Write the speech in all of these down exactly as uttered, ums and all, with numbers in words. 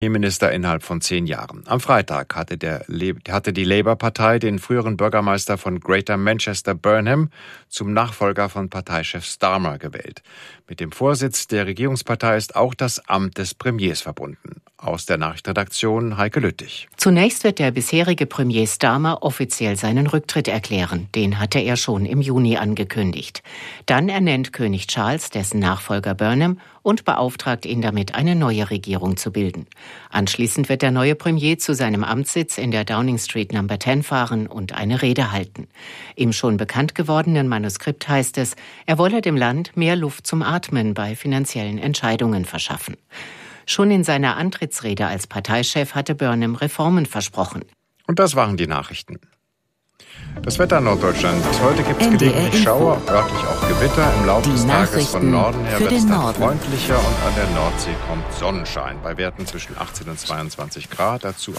Premierminister innerhalb von zehn Jahren. Am Freitag hatte, der, hatte die Labour-Partei den früheren Bürgermeister von Greater Manchester Burnham zum Nachfolger von Parteichef Starmer gewählt. Mit dem Vorsitz der Regierungspartei ist auch das Amt des Premiers verbunden. Aus der Nachrichtenredaktion Heike Lüttich. Zunächst wird der bisherige Premier Starmer offiziell seinen Rücktritt erklären. Den hatte er schon im Juni angekündigt. Dann ernennt König Charles dessen Nachfolger Burnham und beauftragt ihn damit, eine neue Regierung zu bilden. Anschließend wird der neue Premier zu seinem Amtssitz in der Downing Street Number zehn fahren und eine Rede halten. Im schon bekannt gewordenen Manuskript heißt es, er wolle dem Land mehr Luft zum Atmen bei finanziellen Entscheidungen verschaffen. Schon in seiner Antrittsrede als Parteichef hatte Burnham Reformen versprochen. Und das waren die Nachrichten. Das Wetter in Norddeutschland. Heute gibt es gelegentlich Schauer, örtlich auch Gewitter. Im Laufe des Tages von Norden her wird es dann freundlicher und an der Nordsee kommt Sonnenschein. Bei Werten zwischen achtzehn und zweiundzwanzig Grad dazu.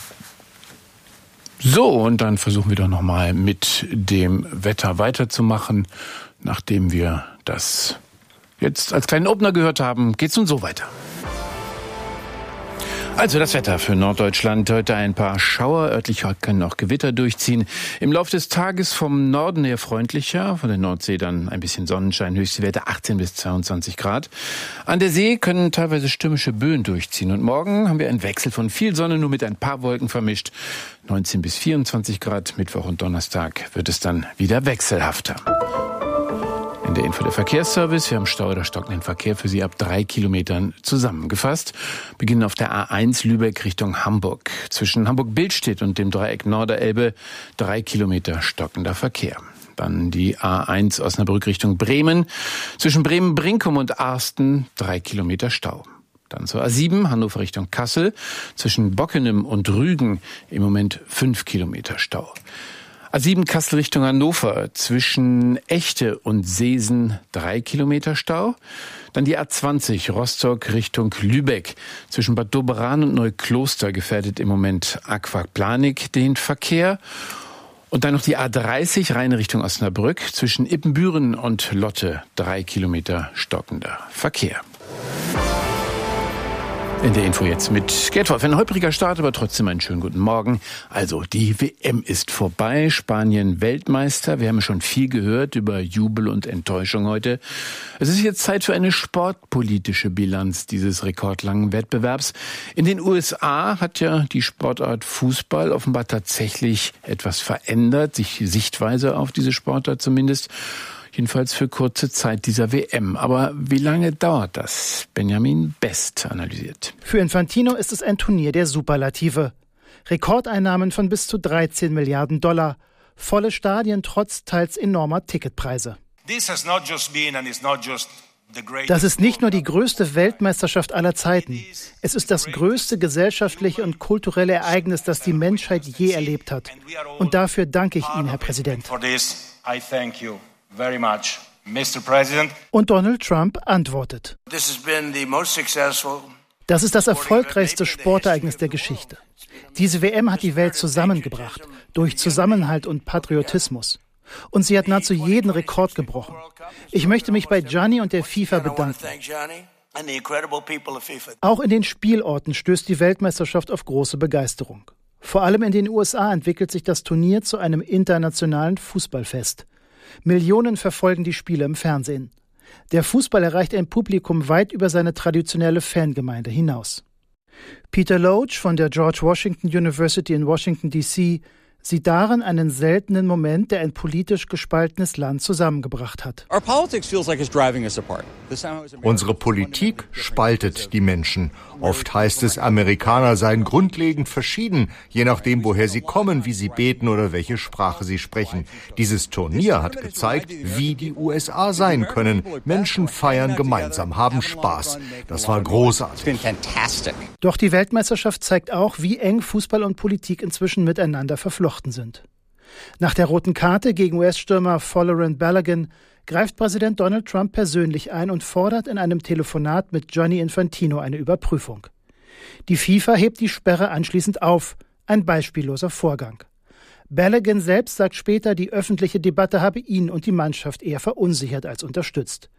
So, und dann versuchen wir doch nochmal mit dem Wetter weiterzumachen. Nachdem wir das jetzt als kleinen Opener gehört haben, geht's nun so weiter. Also das Wetter für Norddeutschland. Heute ein paar Schauer. Örtlich können auch Gewitter durchziehen. Im Laufe des Tages vom Norden her freundlicher. Von der Nordsee dann ein bisschen Sonnenschein. Höchste Werte achtzehn bis zweiundzwanzig Grad. An der See können teilweise stürmische Böen durchziehen. Und morgen haben wir einen Wechsel von viel Sonne, nur mit ein paar Wolken vermischt. neunzehn bis vierundzwanzig Grad. Mittwoch und Donnerstag wird es dann wieder wechselhafter. In der Info der Verkehrsservice. Wir haben Stau oder stockenden Verkehr für Sie ab drei Kilometern zusammengefasst. Beginnen auf der A eins Lübeck Richtung Hamburg. Zwischen Hamburg-Billstedt und dem Dreieck Norderelbe drei Kilometer stockender Verkehr. Dann die A eins Osnabrück Richtung Bremen. Zwischen Bremen-Brinkum und Arsten drei Kilometer Stau. Dann zur A sieben Hannover Richtung Kassel. Zwischen Bockenem und Rügen im Moment fünf Kilometer Stau. A sieben Kassel Richtung Hannover, zwischen Echte und Seesen drei Kilometer Stau. Dann die A zwanzig Rostock Richtung Lübeck. Zwischen Bad Doberan und Neukloster gefährdet im Moment Aquaplaning den Verkehr. Und dann noch die A dreißig rein Richtung Osnabrück. Zwischen Ippenbüren und Lotte drei Kilometer stockender Verkehr. In der Info jetzt mit Gerd Wolf. Ein holpriger Start, aber trotzdem einen schönen guten Morgen. Also, die W M ist vorbei. Spanien Weltmeister. Wir haben schon viel gehört über Jubel und Enttäuschung heute. Es ist jetzt Zeit für eine sportpolitische Bilanz dieses rekordlangen Wettbewerbs. In den U S A hat ja die Sportart Fußball offenbar tatsächlich etwas verändert, sich Sichtweise auf diese Sportart zumindest. Jedenfalls für kurze Zeit dieser W M. Aber wie lange dauert das? Benjamin Best analysiert. Für Infantino ist es ein Turnier der Superlative. Rekordeinnahmen von bis zu dreizehn Milliarden Dollar. Volle Stadien trotz teils enormer Ticketpreise. Das ist nicht nur die größte Weltmeisterschaft aller Zeiten. Es ist das größte gesellschaftliche und kulturelle Ereignis, das die Menschheit je erlebt hat. Und dafür danke ich Ihnen, Herr Präsident. Very much, Mister President. Und Donald Trump antwortet. Das ist das erfolgreichste Sportereignis der Geschichte. Diese W M hat die Welt zusammengebracht, durch Zusammenhalt und Patriotismus. Und sie hat nahezu jeden Rekord gebrochen. Ich möchte mich bei Gianni und der FIFA bedanken. Auch in den Spielorten stößt die Weltmeisterschaft auf große Begeisterung. Vor allem in den U S A entwickelt sich das Turnier zu einem internationalen Fußballfest. Millionen verfolgen die Spiele im Fernsehen. Der Fußball erreicht ein Publikum weit über seine traditionelle Fangemeinde hinaus. Peter Loach von der George Washington University in Washington D C sieht darin einen seltenen Moment, der ein politisch gespaltenes Land zusammengebracht hat. Unsere Politik spaltet die Menschen. Oft heißt es, Amerikaner seien grundlegend verschieden, je nachdem, woher sie kommen, wie sie beten oder welche Sprache sie sprechen. Dieses Turnier hat gezeigt, wie die U S A sein können. Menschen feiern gemeinsam, haben Spaß. Das war großartig. Doch die Weltmeisterschaft zeigt auch, wie eng Fußball und Politik inzwischen miteinander verflochten sind. Nach der roten Karte gegen U S-Stürmer Folarin Balogun greift Präsident Donald Trump persönlich ein und fordert in einem Telefonat mit Gianni Infantino eine Überprüfung. Die FIFA hebt die Sperre anschließend auf, ein beispielloser Vorgang. Balogun selbst sagt später, die öffentliche Debatte habe ihn und die Mannschaft eher verunsichert als unterstützt.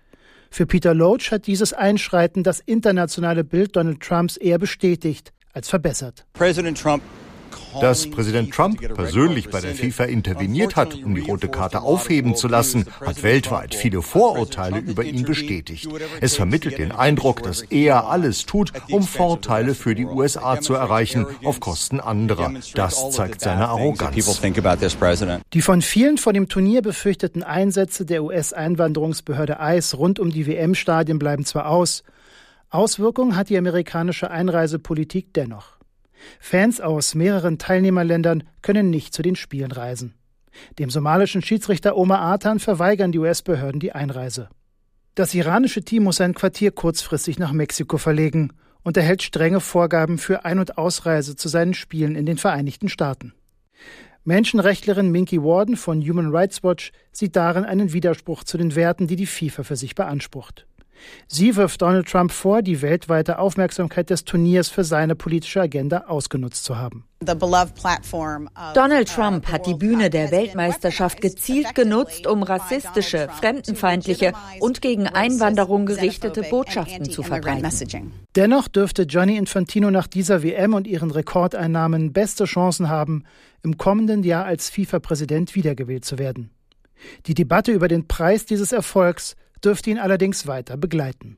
Für Peter Loach hat dieses Einschreiten das internationale Bild Donald Trumps eher bestätigt als verbessert. Präsident Trump Dass Präsident Trump persönlich bei der FIFA interveniert hat, um die rote Karte aufheben zu lassen, hat weltweit viele Vorurteile über ihn bestätigt. Es vermittelt den Eindruck, dass er alles tut, um Vorteile für die U S A zu erreichen, auf Kosten anderer. Das zeigt seine Arroganz. Die von vielen vor dem Turnier befürchteten Einsätze der U S-Einwanderungsbehörde I C E rund um die W M-Stadien bleiben zwar aus, Auswirkungen hat die amerikanische Einreisepolitik dennoch. Fans aus mehreren Teilnehmerländern können nicht zu den Spielen reisen. Dem somalischen Schiedsrichter Omar Artan verweigern die U S-Behörden die Einreise. Das iranische Team muss sein Quartier kurzfristig nach Mexiko verlegen und erhält strenge Vorgaben für Ein- und Ausreise zu seinen Spielen in den Vereinigten Staaten. Menschenrechtlerin Minky Worden von Human Rights Watch sieht darin einen Widerspruch zu den Werten, die die FIFA für sich beansprucht. Sie wirft Donald Trump vor, die weltweite Aufmerksamkeit des Turniers für seine politische Agenda ausgenutzt zu haben. Donald Trump hat die Bühne der Weltmeisterschaft gezielt genutzt, um rassistische, fremdenfeindliche und gegen Einwanderung gerichtete Botschaften zu verbreiten. Dennoch dürfte Gianni Infantino nach dieser W M und ihren Rekordeinnahmen beste Chancen haben, im kommenden Jahr als FIFA-Präsident wiedergewählt zu werden. Die Debatte über den Preis dieses Erfolgs dürfte ihn allerdings weiter begleiten.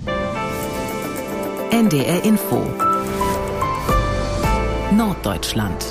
N D R Info Norddeutschland.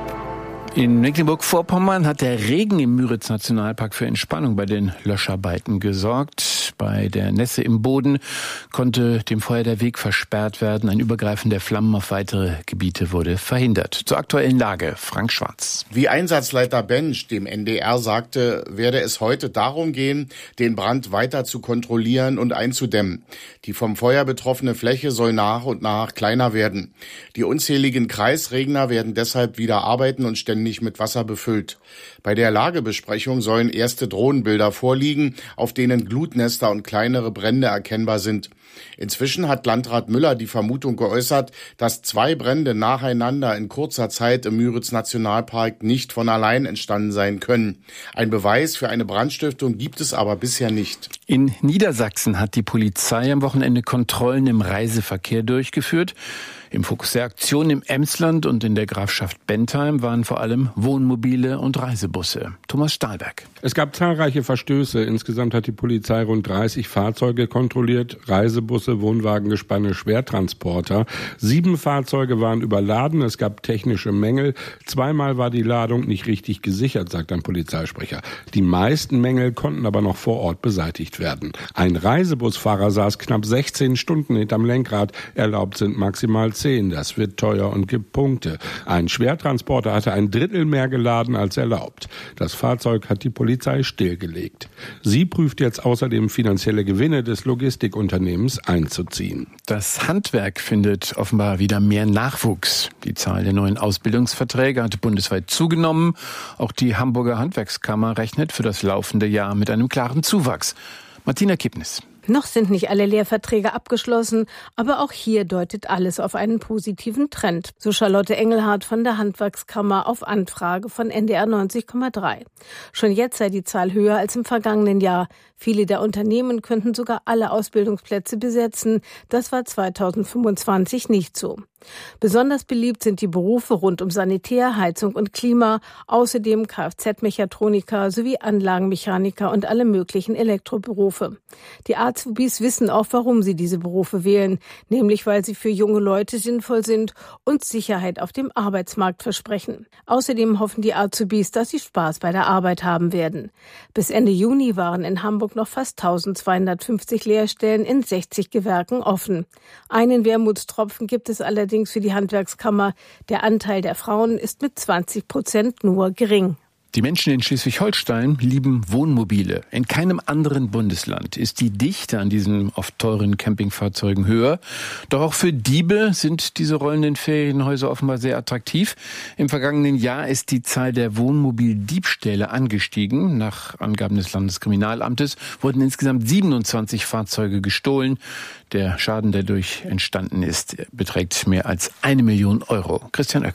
In Mecklenburg-Vorpommern hat der Regen im Müritz-Nationalpark für Entspannung bei den Löscharbeiten gesorgt. Bei der Nässe im Boden konnte dem Feuer der Weg versperrt werden. Ein Übergreifen der Flammen auf weitere Gebiete wurde verhindert. Zur aktuellen Lage, Frank Schwarz. Wie Einsatzleiter Bench dem N D R sagte, werde es heute darum gehen, den Brand weiter zu kontrollieren und einzudämmen. Die vom Feuer betroffene Fläche soll nach und nach kleiner werden. Die unzähligen Kreisregner werden deshalb wieder arbeiten und ständig mit Wasser befüllt. Bei der Lagebesprechung sollen erste Drohnenbilder vorliegen, auf denen Glutnester und kleinere Brände erkennbar sind. Inzwischen hat Landrat Müller die Vermutung geäußert, dass zwei Brände nacheinander in kurzer Zeit im Müritz-Nationalpark nicht von allein entstanden sein können. Ein Beweis für eine Brandstiftung gibt es aber bisher nicht. In Niedersachsen hat die Polizei am Wochenende Kontrollen im Reiseverkehr durchgeführt. Im Fokus der Aktion im Emsland und in der Grafschaft Bentheim waren vor allem Wohnmobile und Reisebusse. Thomas Stahlberg. Es gab zahlreiche Verstöße. Insgesamt hat die Polizei rund dreißig Fahrzeuge kontrolliert. Reisebusse, Wohnwagengespanne, Schwertransporter. Sieben Fahrzeuge waren überladen. Es gab technische Mängel. Zweimal war die Ladung nicht richtig gesichert, sagt ein Polizeisprecher. Die meisten Mängel konnten aber noch vor Ort beseitigt werden. Ein Reisebusfahrer saß knapp sechzehn Stunden hinterm Lenkrad. Erlaubt sind maximal zehn. Das wird teuer und gibt Punkte. Ein Schwertransporter hatte ein Drittel mehr geladen als erlaubt. Das Fahrzeug hat die Polizei stillgelegt. Sie prüft jetzt außerdem finanzielle Gewinne des Logistikunternehmens einzuziehen. Das Handwerk findet offenbar wieder mehr Nachwuchs. Die Zahl der neuen Ausbildungsverträge hat bundesweit zugenommen. Auch die Hamburger Handwerkskammer rechnet für das laufende Jahr mit einem klaren Zuwachs. Martina Kipnis. Noch sind nicht alle Lehrverträge abgeschlossen, aber auch hier deutet alles auf einen positiven Trend. So Charlotte Engelhardt von der Handwerkskammer auf Anfrage von N D R neunzig Komma drei. Schon jetzt sei die Zahl höher als im vergangenen Jahr. Viele der Unternehmen könnten sogar alle Ausbildungsplätze besetzen. Das war zweitausendfünfundzwanzig nicht so. Besonders beliebt sind die Berufe rund um Sanitär, Heizung und Klima, außerdem Kfz-Mechatroniker sowie Anlagenmechaniker und alle möglichen Elektroberufe. Die Azubis wissen auch, warum sie diese Berufe wählen, nämlich weil sie für junge Leute sinnvoll sind und Sicherheit auf dem Arbeitsmarkt versprechen. Außerdem hoffen die Azubis, dass sie Spaß bei der Arbeit haben werden. Bis Ende Juni waren in Hamburg noch fast eintausendzweihundertfünfzig Lehrstellen in sechzig Gewerken offen. Einen Wermutstropfen gibt es allerdings für die Handwerkskammer. Der Anteil der Frauen ist mit zwanzig Prozent nur gering. Die Menschen in Schleswig-Holstein lieben Wohnmobile. In keinem anderen Bundesland ist die Dichte an diesen oft teuren Campingfahrzeugen höher. Doch auch für Diebe sind diese rollenden Ferienhäuser offenbar sehr attraktiv. Im vergangenen Jahr ist die Zahl der Wohnmobildiebstähle angestiegen. Nach Angaben des Landeskriminalamtes wurden insgesamt siebenundzwanzig Fahrzeuge gestohlen. Der Schaden, der dadurch entstanden ist, beträgt mehr als eine Million Euro. Christian Oechsle.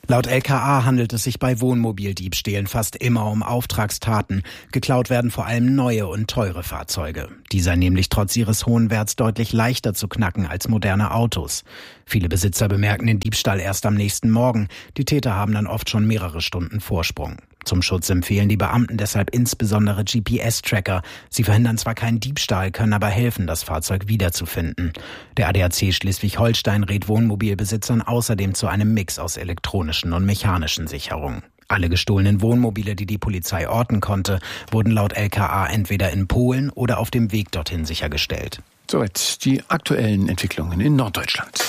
Laut L K A handelt es sich bei Wohnmobildiebstählen fast immer um Auftragstaten. Geklaut werden vor allem neue und teure Fahrzeuge. Die seien nämlich trotz ihres hohen Werts deutlich leichter zu knacken als moderne Autos. Viele Besitzer bemerken den Diebstahl erst am nächsten Morgen. Die Täter haben dann oft schon mehrere Stunden Vorsprung. Zum Schutz empfehlen die Beamten deshalb insbesondere G P S-Tracker. Sie verhindern zwar keinen Diebstahl, können aber helfen, das Fahrzeug wiederzufinden. Der A D A C Schleswig-Holstein rät Wohnmobilbesitzern außerdem zu einem Mix aus elektronischen und mechanischen Sicherungen. Alle gestohlenen Wohnmobile, die die Polizei orten konnte, wurden laut L K A entweder in Polen oder auf dem Weg dorthin sichergestellt. Soweit die aktuellen Entwicklungen in Norddeutschland.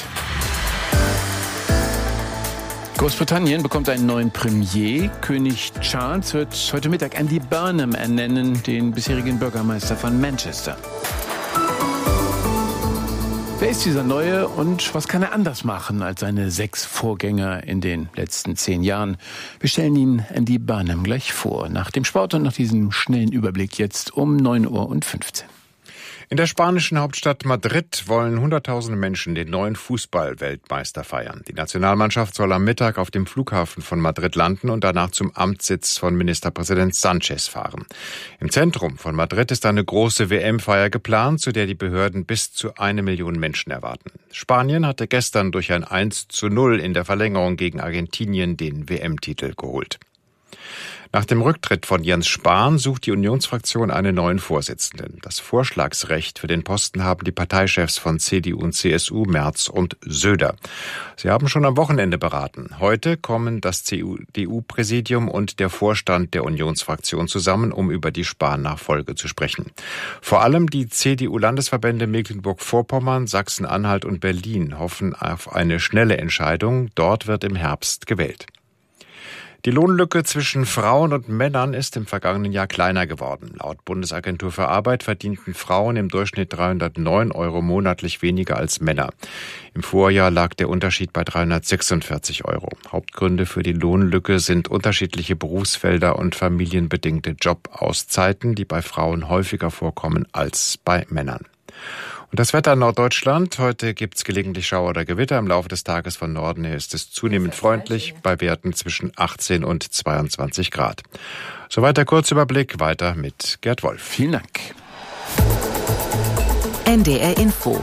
Großbritannien bekommt einen neuen Premier. König Charles wird heute Mittag Andy Burnham ernennen, den bisherigen Bürgermeister von Manchester. Wer ist dieser Neue und was kann er anders machen als seine sechs Vorgänger in den letzten zehn Jahren? Wir stellen Ihnen Andy Burnham gleich vor. Nach dem Sport und nach diesem schnellen Überblick jetzt um neun Uhr fünfzehn. In der spanischen Hauptstadt Madrid wollen Hunderttausende Menschen den neuen Fußball-Weltmeister feiern. Die Nationalmannschaft soll am Mittag auf dem Flughafen von Madrid landen und danach zum Amtssitz von Ministerpräsident Sanchez fahren. Im Zentrum von Madrid ist eine große W M-Feier geplant, zu der die Behörden bis zu eine Million Menschen erwarten. Spanien hatte gestern durch ein eins zu null in der Verlängerung gegen Argentinien den W M-Titel geholt. Nach dem Rücktritt von Jens Spahn sucht die Unionsfraktion einen neuen Vorsitzenden. Das Vorschlagsrecht für den Posten haben die Parteichefs von C D U und C S U, Merz und Söder. Sie haben schon am Wochenende beraten. Heute kommen das C D U-Präsidium und der Vorstand der Unionsfraktion zusammen, um über die Spahn-Nachfolge zu sprechen. Vor allem die C D U-Landesverbände Mecklenburg-Vorpommern, Sachsen-Anhalt und Berlin hoffen auf eine schnelle Entscheidung. Dort wird im Herbst gewählt. Die Lohnlücke zwischen Frauen und Männern ist im vergangenen Jahr kleiner geworden. Laut Bundesagentur für Arbeit verdienten Frauen im Durchschnitt dreihundertneun Euro monatlich weniger als Männer. Im Vorjahr lag der Unterschied bei dreihundertsechsundvierzig Euro. Hauptgründe für die Lohnlücke sind unterschiedliche Berufsfelder und familienbedingte Jobauszeiten, die bei Frauen häufiger vorkommen als bei Männern. Und das Wetter in Norddeutschland. Heute gibt es gelegentlich Schauer oder Gewitter. Im Laufe des Tages von Norden her ist es zunehmend freundlich, bei Werten zwischen achtzehn und zweiundzwanzig Grad. Soweit der Kurzüberblick. Weiter mit Gerd Wolf. Vielen Dank. N D R Info.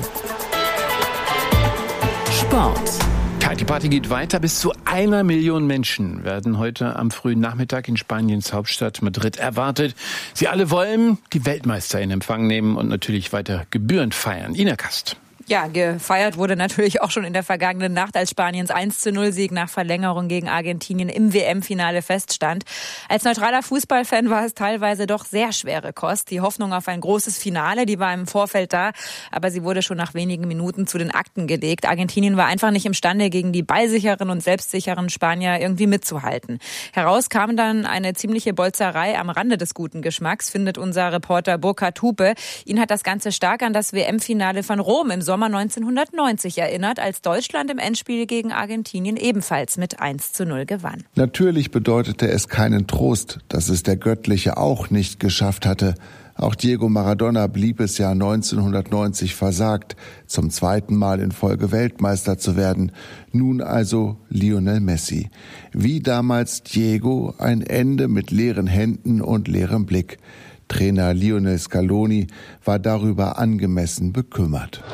Sport. Die Party geht weiter. Bis zu einer Million Menschen werden heute am frühen Nachmittag in Spaniens Hauptstadt Madrid erwartet. Sie alle wollen die Weltmeister in Empfang nehmen und natürlich weiter gebührend feiern. Ina Kast. Ja, gefeiert wurde natürlich auch schon in der vergangenen Nacht, als Spaniens eins zu null Sieg nach Verlängerung gegen Argentinien im W M-Finale feststand. Als neutraler Fußballfan war es teilweise doch sehr schwere Kost. Die Hoffnung auf ein großes Finale, die war im Vorfeld da, aber sie wurde schon nach wenigen Minuten zu den Akten gelegt. Argentinien war einfach nicht imstande, gegen die ballsicheren und selbstsicheren Spanier irgendwie mitzuhalten. Heraus kam dann eine ziemliche Bolzerei am Rande des guten Geschmacks, findet unser Reporter Burkhard Hupe. Ihn hat das Ganze stark an das W M-Finale von Rom im Sommer neunzehnhundertneunzig erinnert, als Deutschland im Endspiel gegen Argentinien ebenfalls mit eins zu null gewann. Natürlich bedeutete es keinen Trost, dass es der Göttliche auch nicht geschafft hatte. Auch Diego Maradona blieb es ja neunzehnhundertneunzig versagt, zum zweiten Mal in Folge Weltmeister zu werden. Nun also Lionel Messi. Wie damals Diego, ein Ende mit leeren Händen und leerem Blick. Trainer Lionel Scaloni war darüber angemessen bekümmert.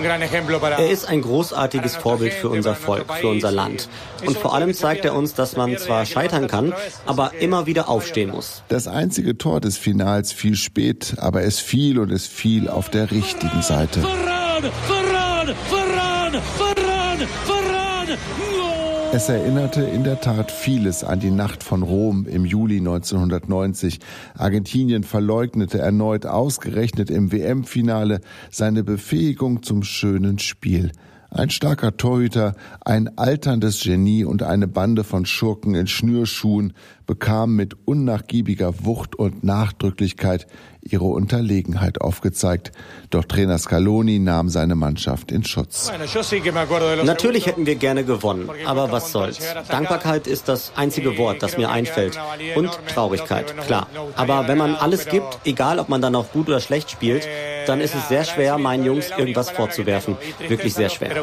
Er ist ein großartiges Vorbild für unser Volk, für unser Land. Und vor allem zeigt er uns, dass man zwar scheitern kann, aber immer wieder aufstehen muss. Das einzige Tor des Finals fiel spät, aber es fiel und es fiel auf der richtigen Seite. Varane, Varane, Varane, Varane, Varane. Es erinnerte in der Tat vieles an die Nacht von Rom im Juli neunzehnhundertneunzig. Argentinien verleugnete erneut ausgerechnet im W M-Finale seine Befähigung zum schönen Spiel. Ein starker Torhüter, ein alterndes Genie und eine Bande von Schurken in Schnürschuhen bekamen mit unnachgiebiger Wucht und Nachdrücklichkeit ihre Unterlegenheit aufgezeigt. Doch Trainer Scaloni nahm seine Mannschaft in Schutz. Natürlich hätten wir gerne gewonnen, aber was soll's. Dankbarkeit ist das einzige Wort, das mir einfällt. Und Traurigkeit, klar. Aber wenn man alles gibt, egal ob man dann auch gut oder schlecht spielt, dann ist es sehr schwer, meinen Jungs irgendwas vorzuwerfen. Wirklich sehr schwer.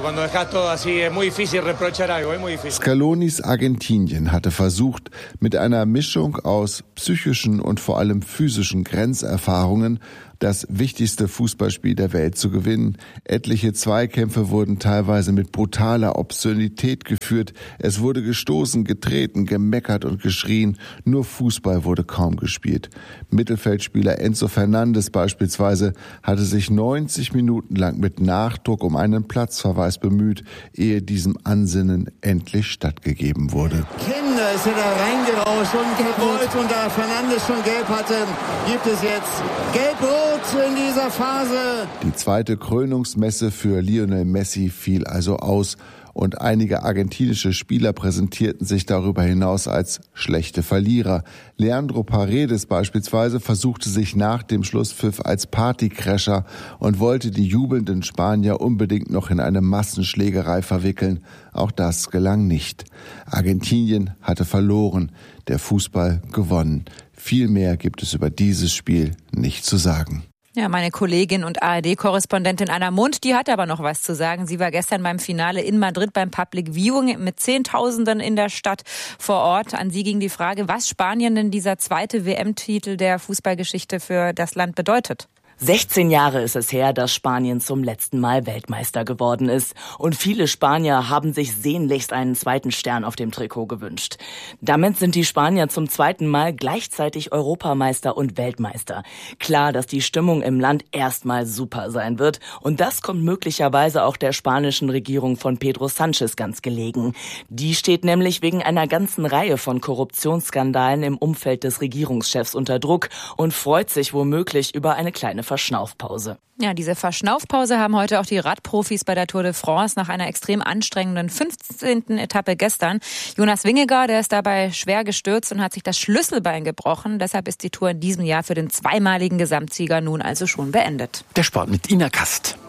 Scalonis Argentinien hatte versucht, mit einer Mischung aus psychischen und vor allem physischen Grenzerfahrungen das wichtigste Fußballspiel der Welt zu gewinnen. Etliche Zweikämpfe wurden teilweise mit brutaler Obszönität geführt. Es wurde gestoßen, getreten, gemeckert und geschrien. Nur Fußball wurde kaum gespielt. Mittelfeldspieler Enzo Fernandes beispielsweise hatte sich neunzig Minuten lang mit Nachdruck um einen Platzverweis bemüht, ehe diesem Ansinnen endlich stattgegeben wurde. Kinder ist er da reingerauscht und gewollt, und da Fernandes schon gelb hatte, gibt es jetzt gelb-rot in dieser Phase. Die zweite Krönungsmesse für Lionel Messi fiel also aus und einige argentinische Spieler präsentierten sich darüber hinaus als schlechte Verlierer. Leandro Paredes beispielsweise versuchte sich nach dem Schlusspfiff als Partycrasher und wollte die jubelnden Spanier unbedingt noch in eine Massenschlägerei verwickeln. Auch das gelang nicht. Argentinien hatte verloren, der Fußball gewonnen. Viel mehr gibt es über dieses Spiel nicht zu sagen. Ja, meine Kollegin und A R D-Korrespondentin Anna Mund, die hat aber noch was zu sagen. Sie war gestern beim Finale in Madrid beim Public Viewing mit Zehntausenden in der Stadt vor Ort. An sie ging die Frage, was Spanien denn dieser zweite W M-Titel der Fußballgeschichte für das Land bedeutet. sechzehn Jahre ist es her, dass Spanien zum letzten Mal Weltmeister geworden ist. Und viele Spanier haben sich sehnlichst einen zweiten Stern auf dem Trikot gewünscht. Damit sind die Spanier zum zweiten Mal gleichzeitig Europameister und Weltmeister. Klar, dass die Stimmung im Land erstmal super sein wird. Und das kommt möglicherweise auch der spanischen Regierung von Pedro Sánchez ganz gelegen. Die steht nämlich wegen einer ganzen Reihe von Korruptionsskandalen im Umfeld des Regierungschefs unter Druck und freut sich womöglich über eine kleine Verschnaufpause. Ja, diese Verschnaufpause haben heute auch die Radprofis bei der Tour de France nach einer extrem anstrengenden fünfzehnten Etappe gestern. Jonas Vingegaard, der ist dabei schwer gestürzt und hat sich das Schlüsselbein gebrochen. Deshalb ist die Tour in diesem Jahr für den zweimaligen Gesamtsieger nun also schon beendet. Der Sport mit Ina Kast.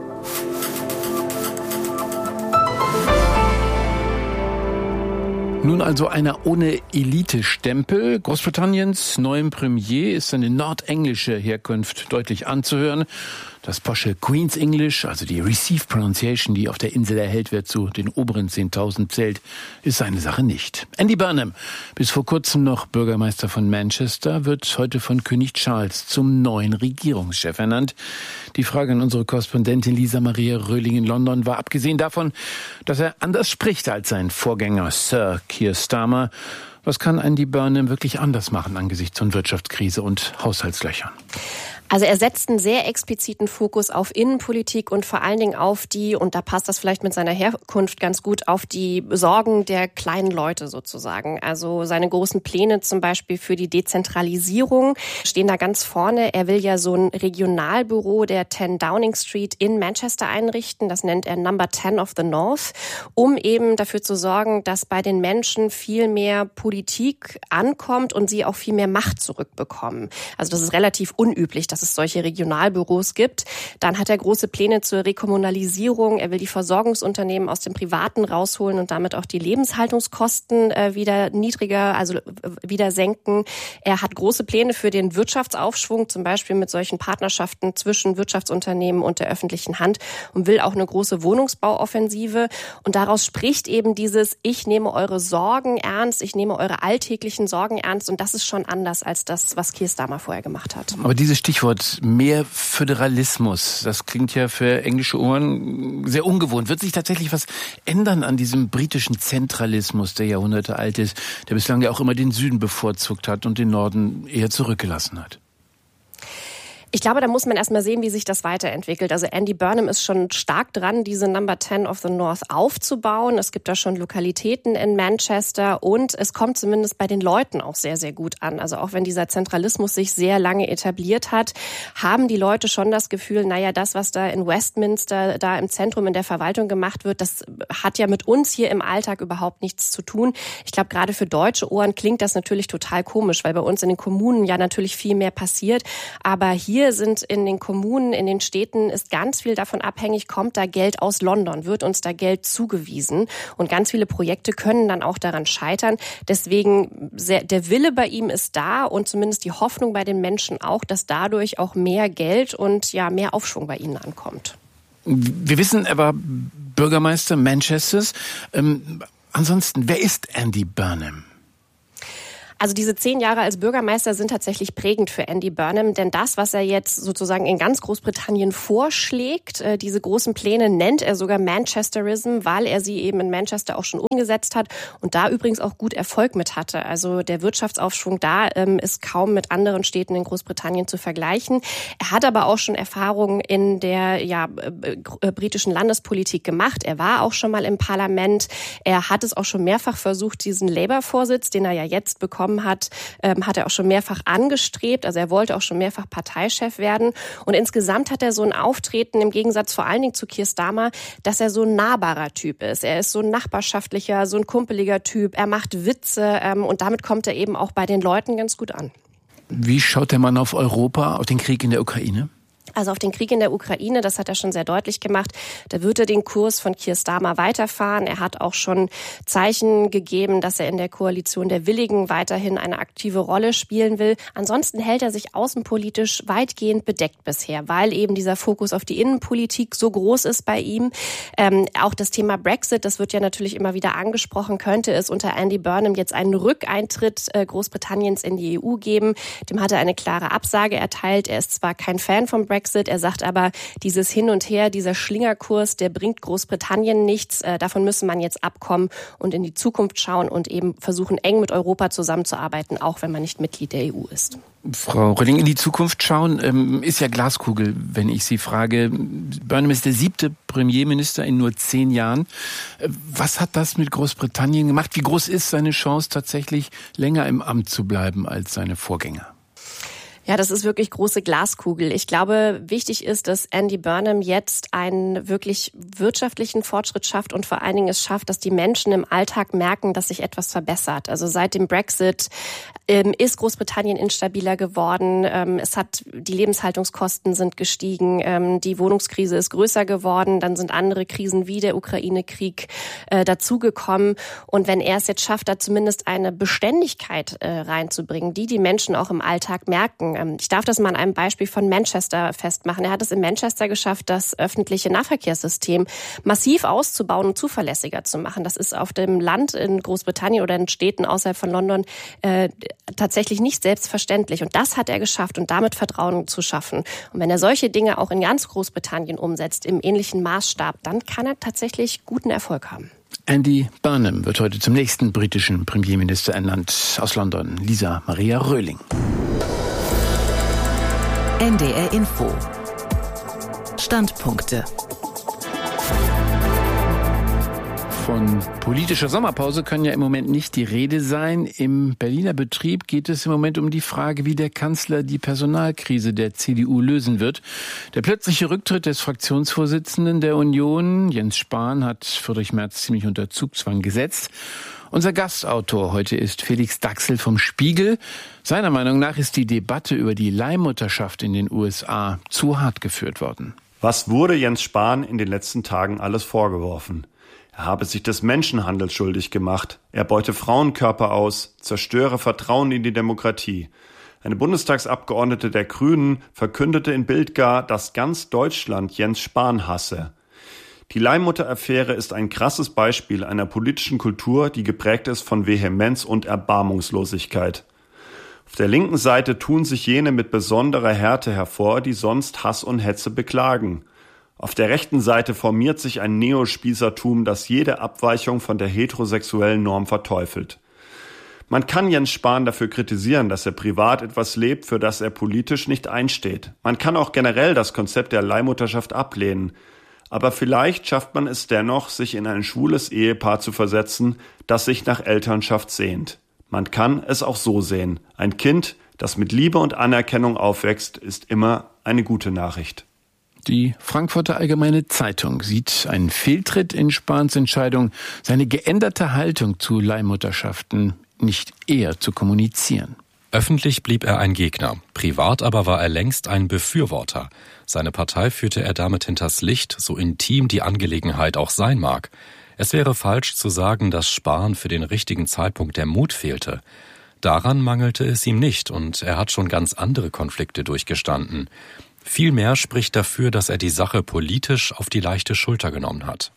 Nun also einer ohne Elite-Stempel. Großbritanniens neuem Premier ist seine nordenglische Herkunft deutlich anzuhören. Das posche Queen's English, also die Received Pronunciation, die auf der Insel erhält wird, zu den oberen zehntausend zählt, ist seine Sache nicht. Andy Burnham, bis vor kurzem noch Bürgermeister von Manchester, wird heute von König Charles zum neuen Regierungschef ernannt. Die Frage an unsere Korrespondentin Lisa Maria Röhling in London war, abgesehen davon, dass er anders spricht als sein Vorgänger Sir Keir Starmer, was kann Andy Burnham wirklich anders machen angesichts von Wirtschaftskrise und Haushaltslöchern? Also er setzt einen sehr expliziten Fokus auf Innenpolitik und vor allen Dingen auf die, und da passt das vielleicht mit seiner Herkunft ganz gut, auf die Sorgen der kleinen Leute sozusagen. Also seine großen Pläne zum Beispiel für die Dezentralisierung stehen da ganz vorne. Er will ja so ein Regionalbüro der zehn Downing Street in Manchester einrichten. Das nennt er Number zehn of the North, um eben dafür zu sorgen, dass bei den Menschen viel mehr Politik ankommt und sie auch viel mehr Macht zurückbekommen. Also das ist relativ unüblich, dass es solche Regionalbüros gibt. Dann hat er große Pläne zur Rekommunalisierung. Er will die Versorgungsunternehmen aus dem Privaten rausholen und damit auch die Lebenshaltungskosten äh, wieder niedriger, also äh, wieder senken. Er hat große Pläne für den Wirtschaftsaufschwung, zum Beispiel mit solchen Partnerschaften zwischen Wirtschaftsunternehmen und der öffentlichen Hand, und will auch eine große Wohnungsbauoffensive. Und daraus spricht eben dieses, ich nehme eure Sorgen ernst, ich nehme eure alltäglichen Sorgen ernst, und das ist schon anders als das, was Keir Starmer vorher gemacht hat. Aber dieses Stichwort mehr Föderalismus, das klingt ja für englische Ohren sehr ungewohnt. Wird sich tatsächlich was ändern an diesem britischen Zentralismus, der Jahrhunderte alt ist, der bislang ja auch immer den Süden bevorzugt hat und den Norden eher zurückgelassen hat? Ich glaube, da muss man erstmal sehen, wie sich das weiterentwickelt. Also Andy Burnham ist schon stark dran, diese Number zehn of the North aufzubauen. Es gibt da schon Lokalitäten in Manchester und es kommt zumindest bei den Leuten auch sehr, sehr gut an. Also auch wenn dieser Zentralismus sich sehr lange etabliert hat, haben die Leute schon das Gefühl, naja, das, was da in Westminster, da im Zentrum in der Verwaltung gemacht wird, das hat ja mit uns hier im Alltag überhaupt nichts zu tun. Ich glaube, gerade für deutsche Ohren klingt das natürlich total komisch, weil bei uns in den Kommunen ja natürlich viel mehr passiert. Aber hier hier sind in den Kommunen, in den Städten ist ganz viel davon abhängig, kommt da Geld aus London, wird uns da Geld zugewiesen. Und ganz viele Projekte können dann auch daran scheitern. Deswegen, sehr, der Wille bei ihm ist da und zumindest die Hoffnung bei den Menschen auch, dass dadurch auch mehr Geld und ja mehr Aufschwung bei ihnen ankommt. Wir wissen, er war Bürgermeister Manchesters. Ähm, ansonsten, wer ist Andy Burnham? Also diese zehn Jahre als Bürgermeister sind tatsächlich prägend für Andy Burnham, denn das, was er jetzt sozusagen in ganz Großbritannien vorschlägt, äh, diese großen Pläne nennt er sogar Manchesterism, weil er sie eben in Manchester auch schon umgesetzt hat und da übrigens auch gut Erfolg mit hatte. Also der Wirtschaftsaufschwung da ähm, ist kaum mit anderen Städten in Großbritannien zu vergleichen. Er hat aber auch schon Erfahrungen in der ja äh, äh, britischen Landespolitik gemacht. Er war auch schon mal im Parlament. Er hat es auch schon mehrfach versucht, diesen Labour-Vorsitz, den er ja jetzt bekommt, hat, ähm, hat er auch schon mehrfach angestrebt. Also er wollte auch schon mehrfach Parteichef werden. Und insgesamt hat er so ein Auftreten, im Gegensatz vor allen Dingen zu Keir Starmer, dass er so ein nahbarer Typ ist. Er ist so ein nachbarschaftlicher, so ein kumpeliger Typ. Er macht Witze ähm, und damit kommt er eben auch bei den Leuten ganz gut an. Wie schaut der Mann auf Europa, auf den Krieg in der Ukraine? Also auf den Krieg in der Ukraine, das hat er schon sehr deutlich gemacht. Da wird er den Kurs von Keir Starmer weiterfahren. Er hat auch schon Zeichen gegeben, dass er in der Koalition der Willigen weiterhin eine aktive Rolle spielen will. Ansonsten hält er sich außenpolitisch weitgehend bedeckt bisher, weil eben dieser Fokus auf die Innenpolitik so groß ist bei ihm. Ähm, auch das Thema Brexit, das wird ja natürlich immer wieder angesprochen, könnte es unter Andy Burnham jetzt einen Rückeintritt äh, Großbritanniens in die E U geben. Dem hat er eine klare Absage erteilt. Er ist zwar kein Fan vom Brexit, er sagt aber, dieses Hin und Her, dieser Schlingerkurs, der bringt Großbritannien nichts. Davon müsse man jetzt abkommen und in die Zukunft schauen und eben versuchen, eng mit Europa zusammenzuarbeiten, auch wenn man nicht Mitglied der E U ist. Frau Rölling, in die Zukunft schauen ist ja Glaskugel, wenn ich Sie frage. Burnham ist der siebte Premierminister in nur zehn Jahren. Was hat das mit Großbritannien gemacht? Wie groß ist seine Chance, tatsächlich länger im Amt zu bleiben als seine Vorgänger? Ja, das ist wirklich große Glaskugel. Ich glaube, wichtig ist, dass Andy Burnham jetzt einen wirklich wirtschaftlichen Fortschritt schafft und vor allen Dingen es schafft, dass die Menschen im Alltag merken, dass sich etwas verbessert. Also seit dem Brexit ähm, ist Großbritannien instabiler geworden. Ähm, es hat, die Lebenshaltungskosten sind gestiegen. Ähm, die Wohnungskrise ist größer geworden. Dann sind andere Krisen wie der Ukraine-Krieg äh, dazugekommen. Und wenn er es jetzt schafft, da zumindest eine Beständigkeit äh, reinzubringen, die die Menschen auch im Alltag merken. Ich darf das mal an einem Beispiel von Manchester festmachen. Er hat es in Manchester geschafft, das öffentliche Nahverkehrssystem massiv auszubauen und zuverlässiger zu machen. Das ist auf dem Land in Großbritannien oder in Städten außerhalb von London äh, tatsächlich nicht selbstverständlich. Und das hat er geschafft und damit Vertrauen zu schaffen. Und wenn er solche Dinge auch in ganz Großbritannien umsetzt, im ähnlichen Maßstab, dann kann er tatsächlich guten Erfolg haben. Andy Burnham wird heute zum nächsten britischen Premierminister ernannt. Aus London, Lisa Maria Röhling. N D R Info. Standpunkte. Von politischer Sommerpause kann ja im Moment nicht die Rede sein. Im Berliner Betrieb geht es im Moment um die Frage, wie der Kanzler die Personalkrise der C D U lösen wird. Der plötzliche Rücktritt des Fraktionsvorsitzenden der Union, Jens Spahn, hat Friedrich Merz ziemlich unter Zugzwang gesetzt. Unser Gastautor heute ist Felix Daxel vom Spiegel. Seiner Meinung nach ist die Debatte über die Leihmutterschaft in den U S A zu hart geführt worden. Was wurde Jens Spahn in den letzten Tagen alles vorgeworfen? Er habe sich des Menschenhandels schuldig gemacht. Er beute Frauenkörper aus, zerstöre Vertrauen in die Demokratie. Eine Bundestagsabgeordnete der Grünen verkündete in Bild gar, dass ganz Deutschland Jens Spahn hasse. Die Leihmutter-Affäre ist ein krasses Beispiel einer politischen Kultur, die geprägt ist von Vehemenz und Erbarmungslosigkeit. Auf der linken Seite tun sich jene mit besonderer Härte hervor, die sonst Hass und Hetze beklagen. Auf der rechten Seite formiert sich ein Neospießertum, das jede Abweichung von der heterosexuellen Norm verteufelt. Man kann Jens Spahn dafür kritisieren, dass er privat etwas lebt, für das er politisch nicht einsteht. Man kann auch generell das Konzept der Leihmutterschaft ablehnen. Aber vielleicht schafft man es dennoch, sich in ein schwules Ehepaar zu versetzen, das sich nach Elternschaft sehnt. Man kann es auch so sehen. Ein Kind, das mit Liebe und Anerkennung aufwächst, ist immer eine gute Nachricht. Die Frankfurter Allgemeine Zeitung sieht einen Fehltritt in Spahns Entscheidung, seine geänderte Haltung zu Leihmutterschaften nicht eher zu kommunizieren. Öffentlich blieb er ein Gegner, privat aber war er längst ein Befürworter. Seine Partei führte er damit hinters Licht, so intim die Angelegenheit auch sein mag. Es wäre falsch zu sagen, dass Spahn für den richtigen Zeitpunkt der Mut fehlte. Daran mangelte es ihm nicht und er hat schon ganz andere Konflikte durchgestanden. Vielmehr spricht dafür, dass er die Sache politisch auf die leichte Schulter genommen hat.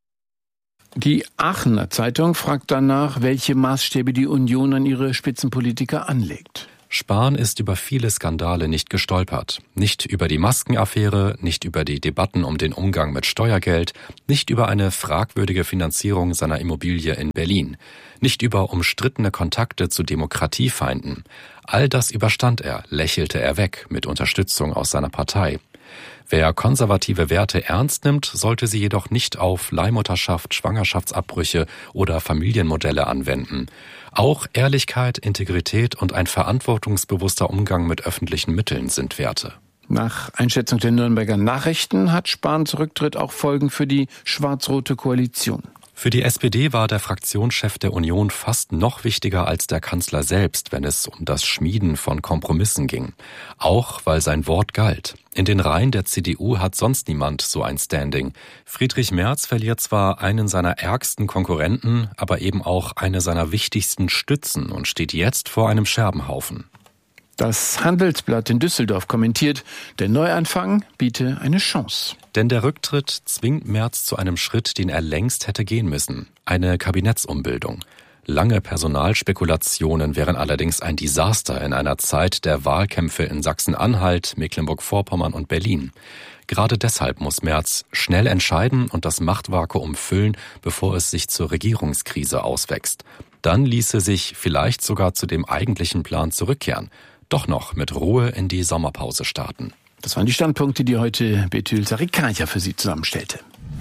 Die Aachener Zeitung fragt danach, welche Maßstäbe die Union an ihre Spitzenpolitiker anlegt. Spahn ist über viele Skandale nicht gestolpert. Nicht über die Maskenaffäre, nicht über die Debatten um den Umgang mit Steuergeld, nicht über eine fragwürdige Finanzierung seiner Immobilie in Berlin, nicht über umstrittene Kontakte zu Demokratiefeinden. All das überstand er, lächelte er weg, mit Unterstützung aus seiner Partei. Wer konservative Werte ernst nimmt, sollte sie jedoch nicht auf Leihmutterschaft, Schwangerschaftsabbrüche oder Familienmodelle anwenden. Auch Ehrlichkeit, Integrität und ein verantwortungsbewusster Umgang mit öffentlichen Mitteln sind Werte. Nach Einschätzung der Nürnberger Nachrichten hat Spahns Rücktritt auch Folgen für die schwarz-rote Koalition. Für die S P D war der Fraktionschef der Union fast noch wichtiger als der Kanzler selbst, wenn es um das Schmieden von Kompromissen ging. Auch weil sein Wort galt. In den Reihen der C D U hat sonst niemand so ein Standing. Friedrich Merz verliert zwar einen seiner ärgsten Konkurrenten, aber eben auch eine seiner wichtigsten Stützen und steht jetzt vor einem Scherbenhaufen. Das Handelsblatt in Düsseldorf kommentiert, der Neuanfang biete eine Chance. Denn der Rücktritt zwingt Merz zu einem Schritt, den er längst hätte gehen müssen. Eine Kabinettsumbildung. Lange Personalspekulationen wären allerdings ein Desaster in einer Zeit der Wahlkämpfe in Sachsen-Anhalt, Mecklenburg-Vorpommern und Berlin. Gerade deshalb muss Merz schnell entscheiden und das Machtvakuum füllen, bevor es sich zur Regierungskrise auswächst. Dann ließe sich vielleicht sogar zu dem eigentlichen Plan zurückkehren. Doch noch mit Ruhe in die Sommerpause starten. Das waren die Standpunkte, die heute Betül Sarikaja für Sie zusammenstellte.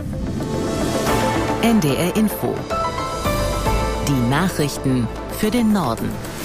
N D R Info. Die Nachrichten für den Norden.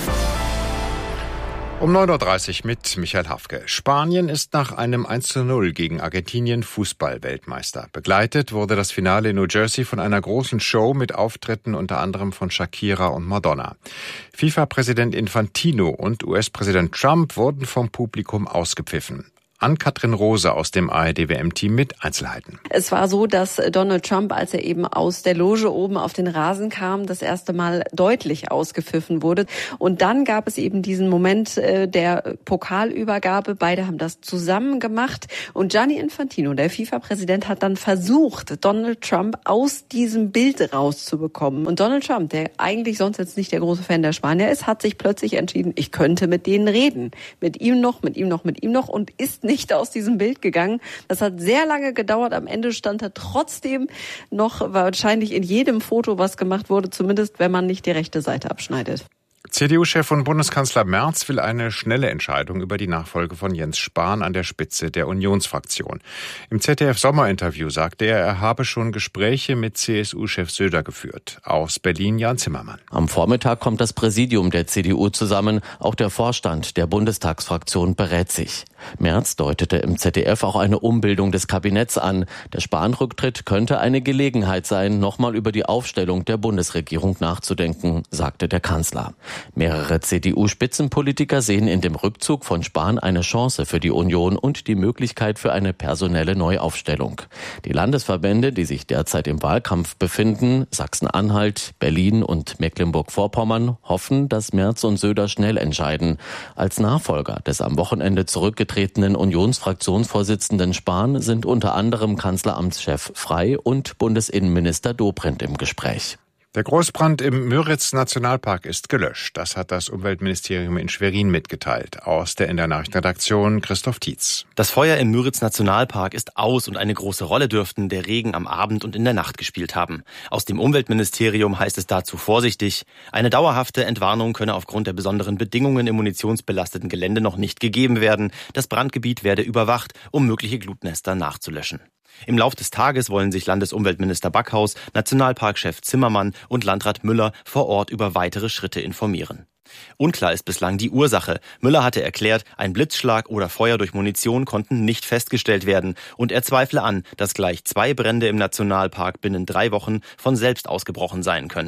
Um neun Uhr dreißig mit Michael Hafke. Spanien ist nach einem eins zu null gegen Argentinien Fußball-Weltmeister. Begleitet wurde das Finale in New Jersey von einer großen Show mit Auftritten unter anderem von Shakira und Madonna. FIFA-Präsident Infantino und U S-Präsident Trump wurden vom Publikum ausgepfiffen. Ann-Kathrin Rose aus dem A R D-W M-Team mit Einzelheiten. Es war so, dass Donald Trump, als er eben aus der Loge oben auf den Rasen kam, das erste Mal deutlich ausgepfiffen wurde. Und dann gab es eben diesen Moment der Pokalübergabe. Beide haben das zusammen gemacht. Und Gianni Infantino, der FIFA-Präsident, hat dann versucht, Donald Trump aus diesem Bild rauszubekommen. Und Donald Trump, der eigentlich sonst jetzt nicht der große Fan der Spanier ist, hat sich plötzlich entschieden, ich könnte mit denen reden. Mit ihm noch, mit ihm noch, mit ihm noch und ist nicht aus diesem Bild gegangen. Das hat sehr lange gedauert. Am Ende stand er trotzdem noch wahrscheinlich in jedem Foto, was gemacht wurde, zumindest wenn man nicht die rechte Seite abschneidet. C D U-Chef und Bundeskanzler Merz will eine schnelle Entscheidung über die Nachfolge von Jens Spahn an der Spitze der Unionsfraktion. Im Z D F-Sommerinterview sagte er, er habe schon Gespräche mit C S U-Chef Söder geführt. Aus Berlin Jan Zimmermann. Am Vormittag kommt das Präsidium der C D U zusammen. Auch der Vorstand der Bundestagsfraktion berät sich. Merz deutete im Z D F auch eine Umbildung des Kabinetts an. Der Spahn-Rücktritt könnte eine Gelegenheit sein, nochmal über die Aufstellung der Bundesregierung nachzudenken, sagte der Kanzler. Mehrere C D U-Spitzenpolitiker sehen in dem Rückzug von Spahn eine Chance für die Union und die Möglichkeit für eine personelle Neuaufstellung. Die Landesverbände, die sich derzeit im Wahlkampf befinden, Sachsen-Anhalt, Berlin und Mecklenburg-Vorpommern, hoffen, dass Merz und Söder schnell entscheiden. Als Nachfolger des am Wochenende zurückgetretenen Unionsfraktionsvorsitzenden Spahn sind unter anderem Kanzleramtschef Frey und Bundesinnenminister Dobrindt im Gespräch. Der Großbrand im Müritz-Nationalpark ist gelöscht. Das hat das Umweltministerium in Schwerin mitgeteilt. Aus der N D R-Nachrichtenredaktion Christoph Tietz. Das Feuer im Müritz-Nationalpark ist aus und eine große Rolle dürften der Regen am Abend und in der Nacht gespielt haben. Aus dem Umweltministerium heißt es dazu vorsichtig: Eine dauerhafte Entwarnung könne aufgrund der besonderen Bedingungen im munitionsbelasteten Gelände noch nicht gegeben werden. Das Brandgebiet werde überwacht, um mögliche Glutnester nachzulöschen. Im Lauf des Tages wollen sich Landesumweltminister Backhaus, Nationalparkchef Zimmermann und Landrat Müller vor Ort über weitere Schritte informieren. Unklar ist bislang die Ursache. Müller hatte erklärt, ein Blitzschlag oder Feuer durch Munition konnten nicht festgestellt werden und er zweifle an, dass gleich zwei Brände im Nationalpark binnen drei Wochen von selbst ausgebrochen sein können.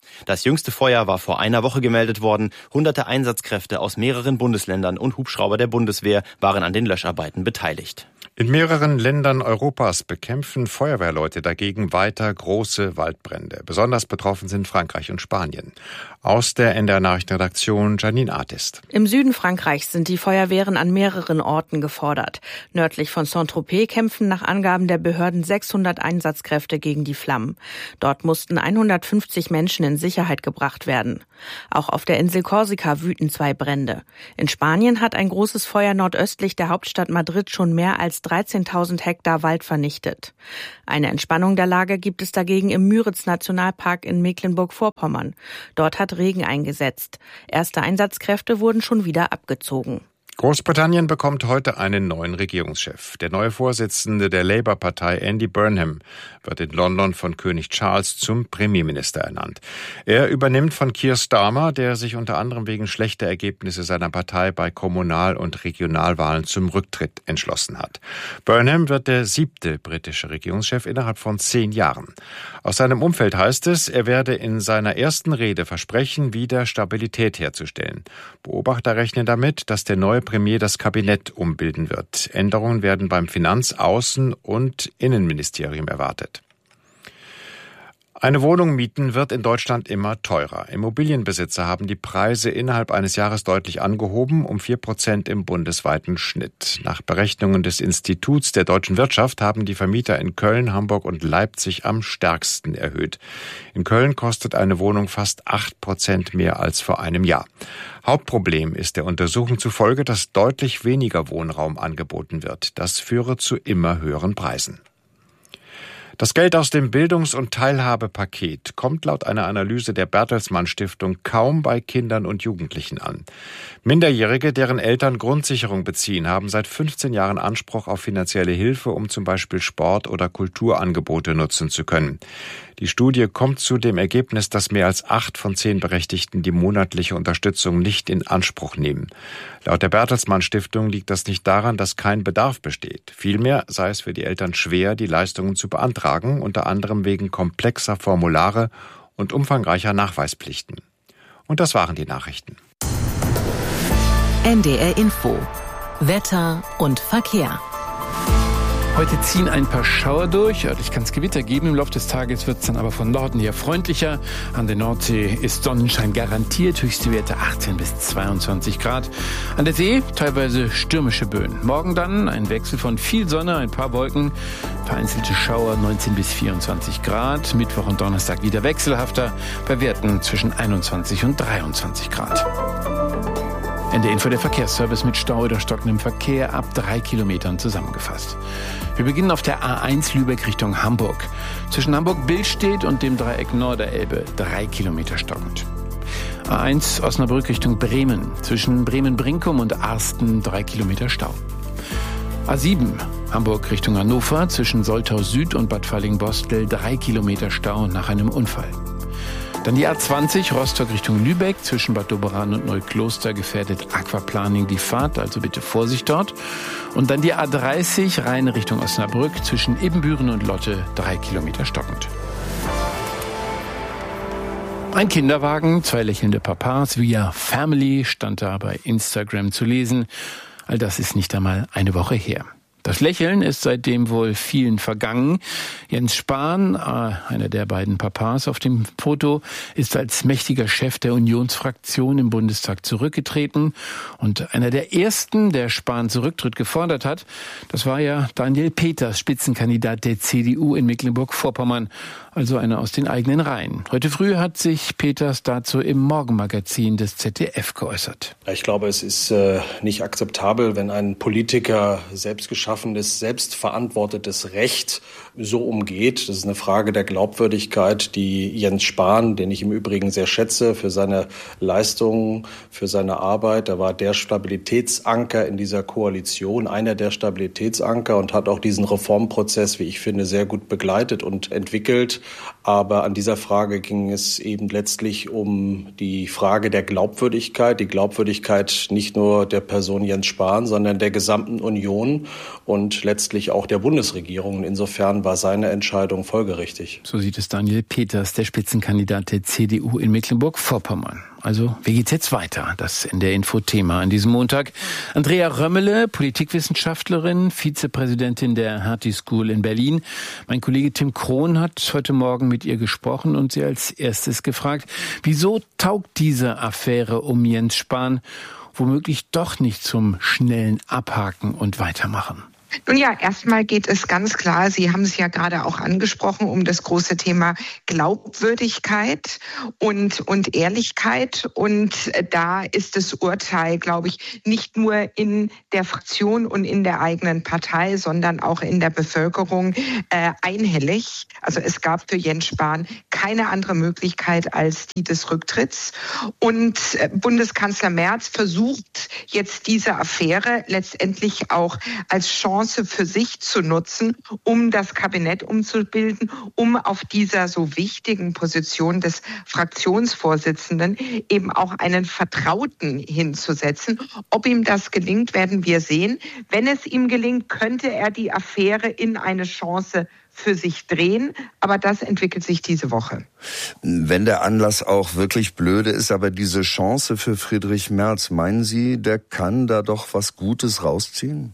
Das jüngste Feuer war vor einer Woche gemeldet worden. Hunderte Einsatzkräfte aus mehreren Bundesländern und Hubschrauber der Bundeswehr waren an den Löscharbeiten beteiligt. In mehreren Ländern Europas bekämpfen Feuerwehrleute dagegen weiter große Waldbrände. Besonders betroffen sind Frankreich und Spanien. Aus der N D R-Nachrichtenredaktion Janine Artist. Im Süden Frankreichs sind die Feuerwehren an mehreren Orten gefordert. Nördlich von Saint-Tropez kämpfen nach Angaben der Behörden sechshundert Einsatzkräfte gegen die Flammen. Dort mussten hundertfünfzig Menschen in Sicherheit gebracht werden. Auch auf der Insel Korsika wüten zwei Brände. In Spanien hat ein großes Feuer nordöstlich der Hauptstadt Madrid schon mehr als dreizehntausend Hektar Wald vernichtet. Eine Entspannung der Lage gibt es dagegen im Müritz-Nationalpark in Mecklenburg-Vorpommern. Dort hat Regen eingesetzt. Erste Einsatzkräfte wurden schon wieder abgezogen. Großbritannien bekommt heute einen neuen Regierungschef. Der neue Vorsitzende der Labour-Partei, Andy Burnham, wird in London von König Charles zum Premierminister ernannt. Er übernimmt von Keir Starmer, der sich unter anderem wegen schlechter Ergebnisse seiner Partei bei Kommunal- und Regionalwahlen zum Rücktritt entschlossen hat. Burnham wird der siebte britische Regierungschef innerhalb von zehn Jahren. Aus seinem Umfeld heißt es, er werde in seiner ersten Rede versprechen, wieder Stabilität herzustellen. Beobachter rechnen damit, dass der neue Premier das Kabinett umbilden wird. Änderungen werden beim Finanz-, Außen- und Innenministerium erwartet. Eine Wohnung mieten wird in Deutschland immer teurer. Immobilienbesitzer haben die Preise innerhalb eines Jahres deutlich angehoben, um vier Prozent im bundesweiten Schnitt. Nach Berechnungen des Instituts der deutschen Wirtschaft haben die Vermieter in Köln, Hamburg und Leipzig am stärksten erhöht. In Köln kostet eine Wohnung fast acht Prozent mehr als vor einem Jahr. Hauptproblem ist der Untersuchung zufolge, dass deutlich weniger Wohnraum angeboten wird. Das führe zu immer höheren Preisen. Das Geld aus dem Bildungs- und Teilhabepaket kommt laut einer Analyse der Bertelsmann Stiftung kaum bei Kindern und Jugendlichen an. Minderjährige, deren Eltern Grundsicherung beziehen, haben seit fünfzehn Jahren Anspruch auf finanzielle Hilfe, um zum Beispiel Sport- oder Kulturangebote nutzen zu können. Die Studie kommt zu dem Ergebnis, dass mehr als acht von zehn Berechtigten die monatliche Unterstützung nicht in Anspruch nehmen. Laut der Bertelsmann Stiftung liegt das nicht daran, dass kein Bedarf besteht. Vielmehr sei es für die Eltern schwer, die Leistungen zu beantragen, unter anderem wegen komplexer Formulare und umfangreicher Nachweispflichten. Und das waren die Nachrichten. N D R Info. Wetter und Verkehr. Heute ziehen ein paar Schauer durch. Örtlich kann es Gewitter geben. Im Laufe des Tages wird es dann aber von Norden her freundlicher. An der Nordsee ist Sonnenschein garantiert. Höchste Werte achtzehn bis zweiundzwanzig Grad. An der See teilweise stürmische Böen. Morgen dann ein Wechsel von viel Sonne, ein paar Wolken, vereinzelte Schauer neunzehn bis vierundzwanzig Grad. Mittwoch und Donnerstag wieder wechselhafter bei Werten zwischen einundzwanzig und dreiundzwanzig Grad. N D R Info, der Verkehrsservice mit Stau oder stockendem Verkehr ab drei Kilometern zusammengefasst. Wir beginnen auf der A eins Lübeck Richtung Hamburg. Zwischen Hamburg-Billstedt und dem Dreieck Norderelbe drei Kilometer stockend. A eins Osnabrück Richtung Bremen. Zwischen Bremen-Brinkum und Arsten drei Kilometer Stau. A sieben Hamburg Richtung Hannover. Zwischen Soltau Süd und Bad Falling-Bostel drei Kilometer Stau nach einem Unfall. Dann die A zwanzig Rostock Richtung Lübeck. Zwischen Bad Doberan und Neukloster gefährdet Aquaplaning die Fahrt, also bitte Vorsicht dort. Und dann die A dreißig Rhein Richtung Osnabrück. Zwischen Ebenbüren und Lotte drei Kilometer stockend. Ein Kinderwagen, zwei lächelnde Papas, via Family stand da bei Instagram zu lesen. All das ist nicht einmal eine Woche her. Das Lächeln ist seitdem wohl vielen vergangen. Jens Spahn, einer der beiden Papas auf dem Foto, ist als mächtiger Chef der Unionsfraktion im Bundestag zurückgetreten. Und einer der ersten, der Spahns Rücktritt gefordert hat, das war ja Daniel Peters, Spitzenkandidat der C D U in Mecklenburg-Vorpommern, also einer aus den eigenen Reihen. Heute früh hat sich Peters dazu im Morgenmagazin des Z D F geäußert. Ich glaube, es ist äh, nicht akzeptabel, wenn ein Politiker selbstgeschaffenes, selbstverantwortetes Recht so umgeht. Das ist eine Frage der Glaubwürdigkeit, die Jens Spahn, den ich im Übrigen sehr schätze, für seine Leistungen, für seine Arbeit. Er war der Stabilitätsanker in dieser Koalition, einer der Stabilitätsanker und hat auch diesen Reformprozess, wie ich finde, sehr gut begleitet und entwickelt. Aber an dieser Frage ging es eben letztlich um die Frage der Glaubwürdigkeit, die Glaubwürdigkeit nicht nur der Person Jens Spahn, sondern der gesamten Union und letztlich auch der Bundesregierung. Insofern Insofern war seine Entscheidung folgerichtig. So sieht es Daniel Peters, der Spitzenkandidat der C D U in Mecklenburg-Vorpommern. Also, wie geht's jetzt weiter? Das in der Info-Thema an diesem Montag. Andrea Römmele, Politikwissenschaftlerin, Vizepräsidentin der Hertie School in Berlin. Mein Kollege Tim Krohn hat heute Morgen mit ihr gesprochen und sie als erstes gefragt, wieso taugt diese Affäre um Jens Spahn womöglich doch nicht zum schnellen Abhaken und Weitermachen? Nun ja, erstmal geht es ganz klar, Sie haben es ja gerade auch angesprochen, um das große Thema Glaubwürdigkeit und, und Ehrlichkeit. Und da ist das Urteil, glaube ich, nicht nur in der Fraktion und in der eigenen Partei, sondern auch in der Bevölkerung äh, einhellig. Also es gab für Jens Spahn keine andere Möglichkeit als die des Rücktritts. Und äh, Bundeskanzler Merz versucht jetzt diese Affäre letztendlich auch als Chance für sich zu nutzen, um das Kabinett umzubilden, um auf dieser so wichtigen Position des Fraktionsvorsitzenden eben auch einen Vertrauten hinzusetzen. Ob ihm das gelingt, werden wir sehen. Wenn es ihm gelingt, könnte er die Affäre in eine Chance für sich drehen, aber das entwickelt sich diese Woche. Wenn der Anlass auch wirklich blöde ist, aber diese Chance für Friedrich Merz, meinen Sie, der kann da doch was Gutes rausziehen?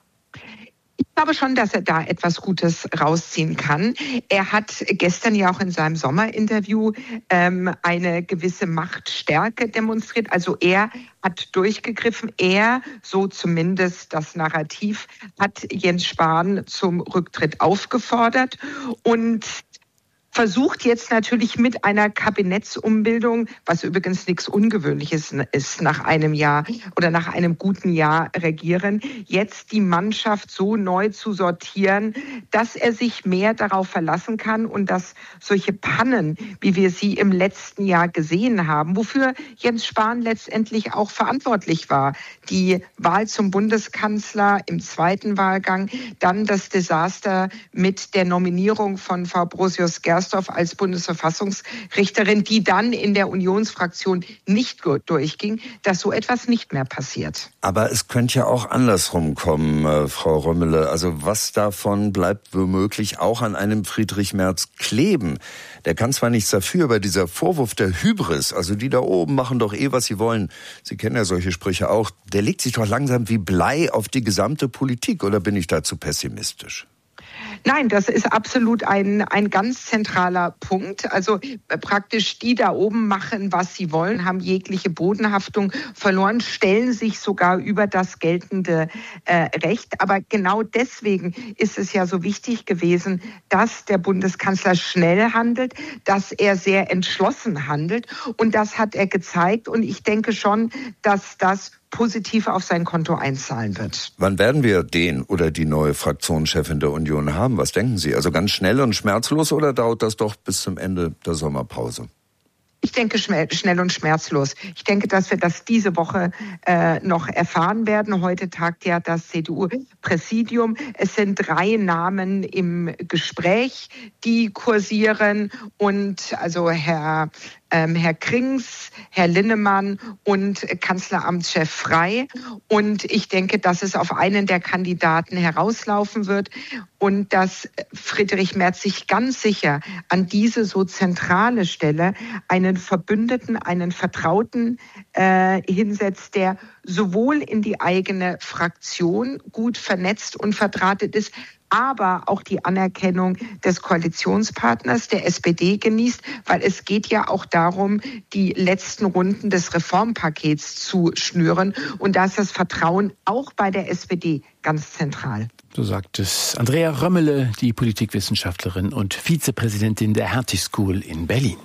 Ich glaube schon, dass er da etwas Gutes rausziehen kann. Er hat gestern ja auch in seinem Sommerinterview ähm, eine gewisse Machtstärke demonstriert. Also er hat durchgegriffen. Er, so zumindest das Narrativ, hat Jens Spahn zum Rücktritt aufgefordert und versucht jetzt natürlich mit einer Kabinettsumbildung, was übrigens nichts Ungewöhnliches ist nach einem Jahr oder nach einem guten Jahr Regieren, jetzt die Mannschaft so neu zu sortieren, dass er sich mehr darauf verlassen kann und dass solche Pannen, wie wir sie im letzten Jahr gesehen haben, wofür Jens Spahn letztendlich auch verantwortlich war, die Wahl zum Bundeskanzler im zweiten Wahlgang, dann das Desaster mit der Nominierung von Frau Brosius-Gersdorf als Bundesverfassungsrichterin, die dann in der Unionsfraktion nicht gut durchging, dass so etwas nicht mehr passiert. Aber es könnte ja auch andersrum kommen, äh, Frau Römmele. Also was davon bleibt womöglich auch an einem Friedrich Merz kleben? Der kann zwar nichts dafür, aber dieser Vorwurf der Hybris, also die da oben machen doch eh, was sie wollen, Sie kennen ja solche Sprüche auch, der legt sich doch langsam wie Blei auf die gesamte Politik, oder bin ich da zu pessimistisch? Nein, das ist absolut ein, ein ganz zentraler Punkt. Also äh, praktisch die da oben machen, was sie wollen, haben jegliche Bodenhaftung verloren, stellen sich sogar über das geltende äh, Recht. Aber genau deswegen ist es ja so wichtig gewesen, dass der Bundeskanzler schnell handelt, dass er sehr entschlossen handelt. Und das hat er gezeigt. Und ich denke schon, dass das positiv auf sein Konto einzahlen wird. Wann werden wir den oder die neue Fraktionschefin der Union haben? Was denken Sie? Also ganz schnell und schmerzlos oder dauert das doch bis zum Ende der Sommerpause? Ich denke schnell und schmerzlos. Ich denke, dass wir das diese Woche äh, noch erfahren werden. Heute tagt ja das C D U-Präsidium. Es sind drei Namen im Gespräch, die kursieren. Und also Herr Ähm, Herr Krings, Herr Linnemann und Kanzleramtschef Frey. Und ich denke, dass es auf einen der Kandidaten herauslaufen wird und dass Friedrich Merz sich ganz sicher an diese so zentrale Stelle einen Verbündeten, einen Vertrauten äh, hinsetzt, der sowohl in die eigene Fraktion gut vernetzt und verdrahtet ist, aber auch die Anerkennung des Koalitionspartners, der S P D, genießt, weil es geht ja auch darum, die letzten Runden des Reformpakets zu schnüren. Und da ist das Vertrauen auch bei der S P D ganz zentral. So sagt es Andrea Römmele, die Politikwissenschaftlerin und Vizepräsidentin der Hertie School in Berlin.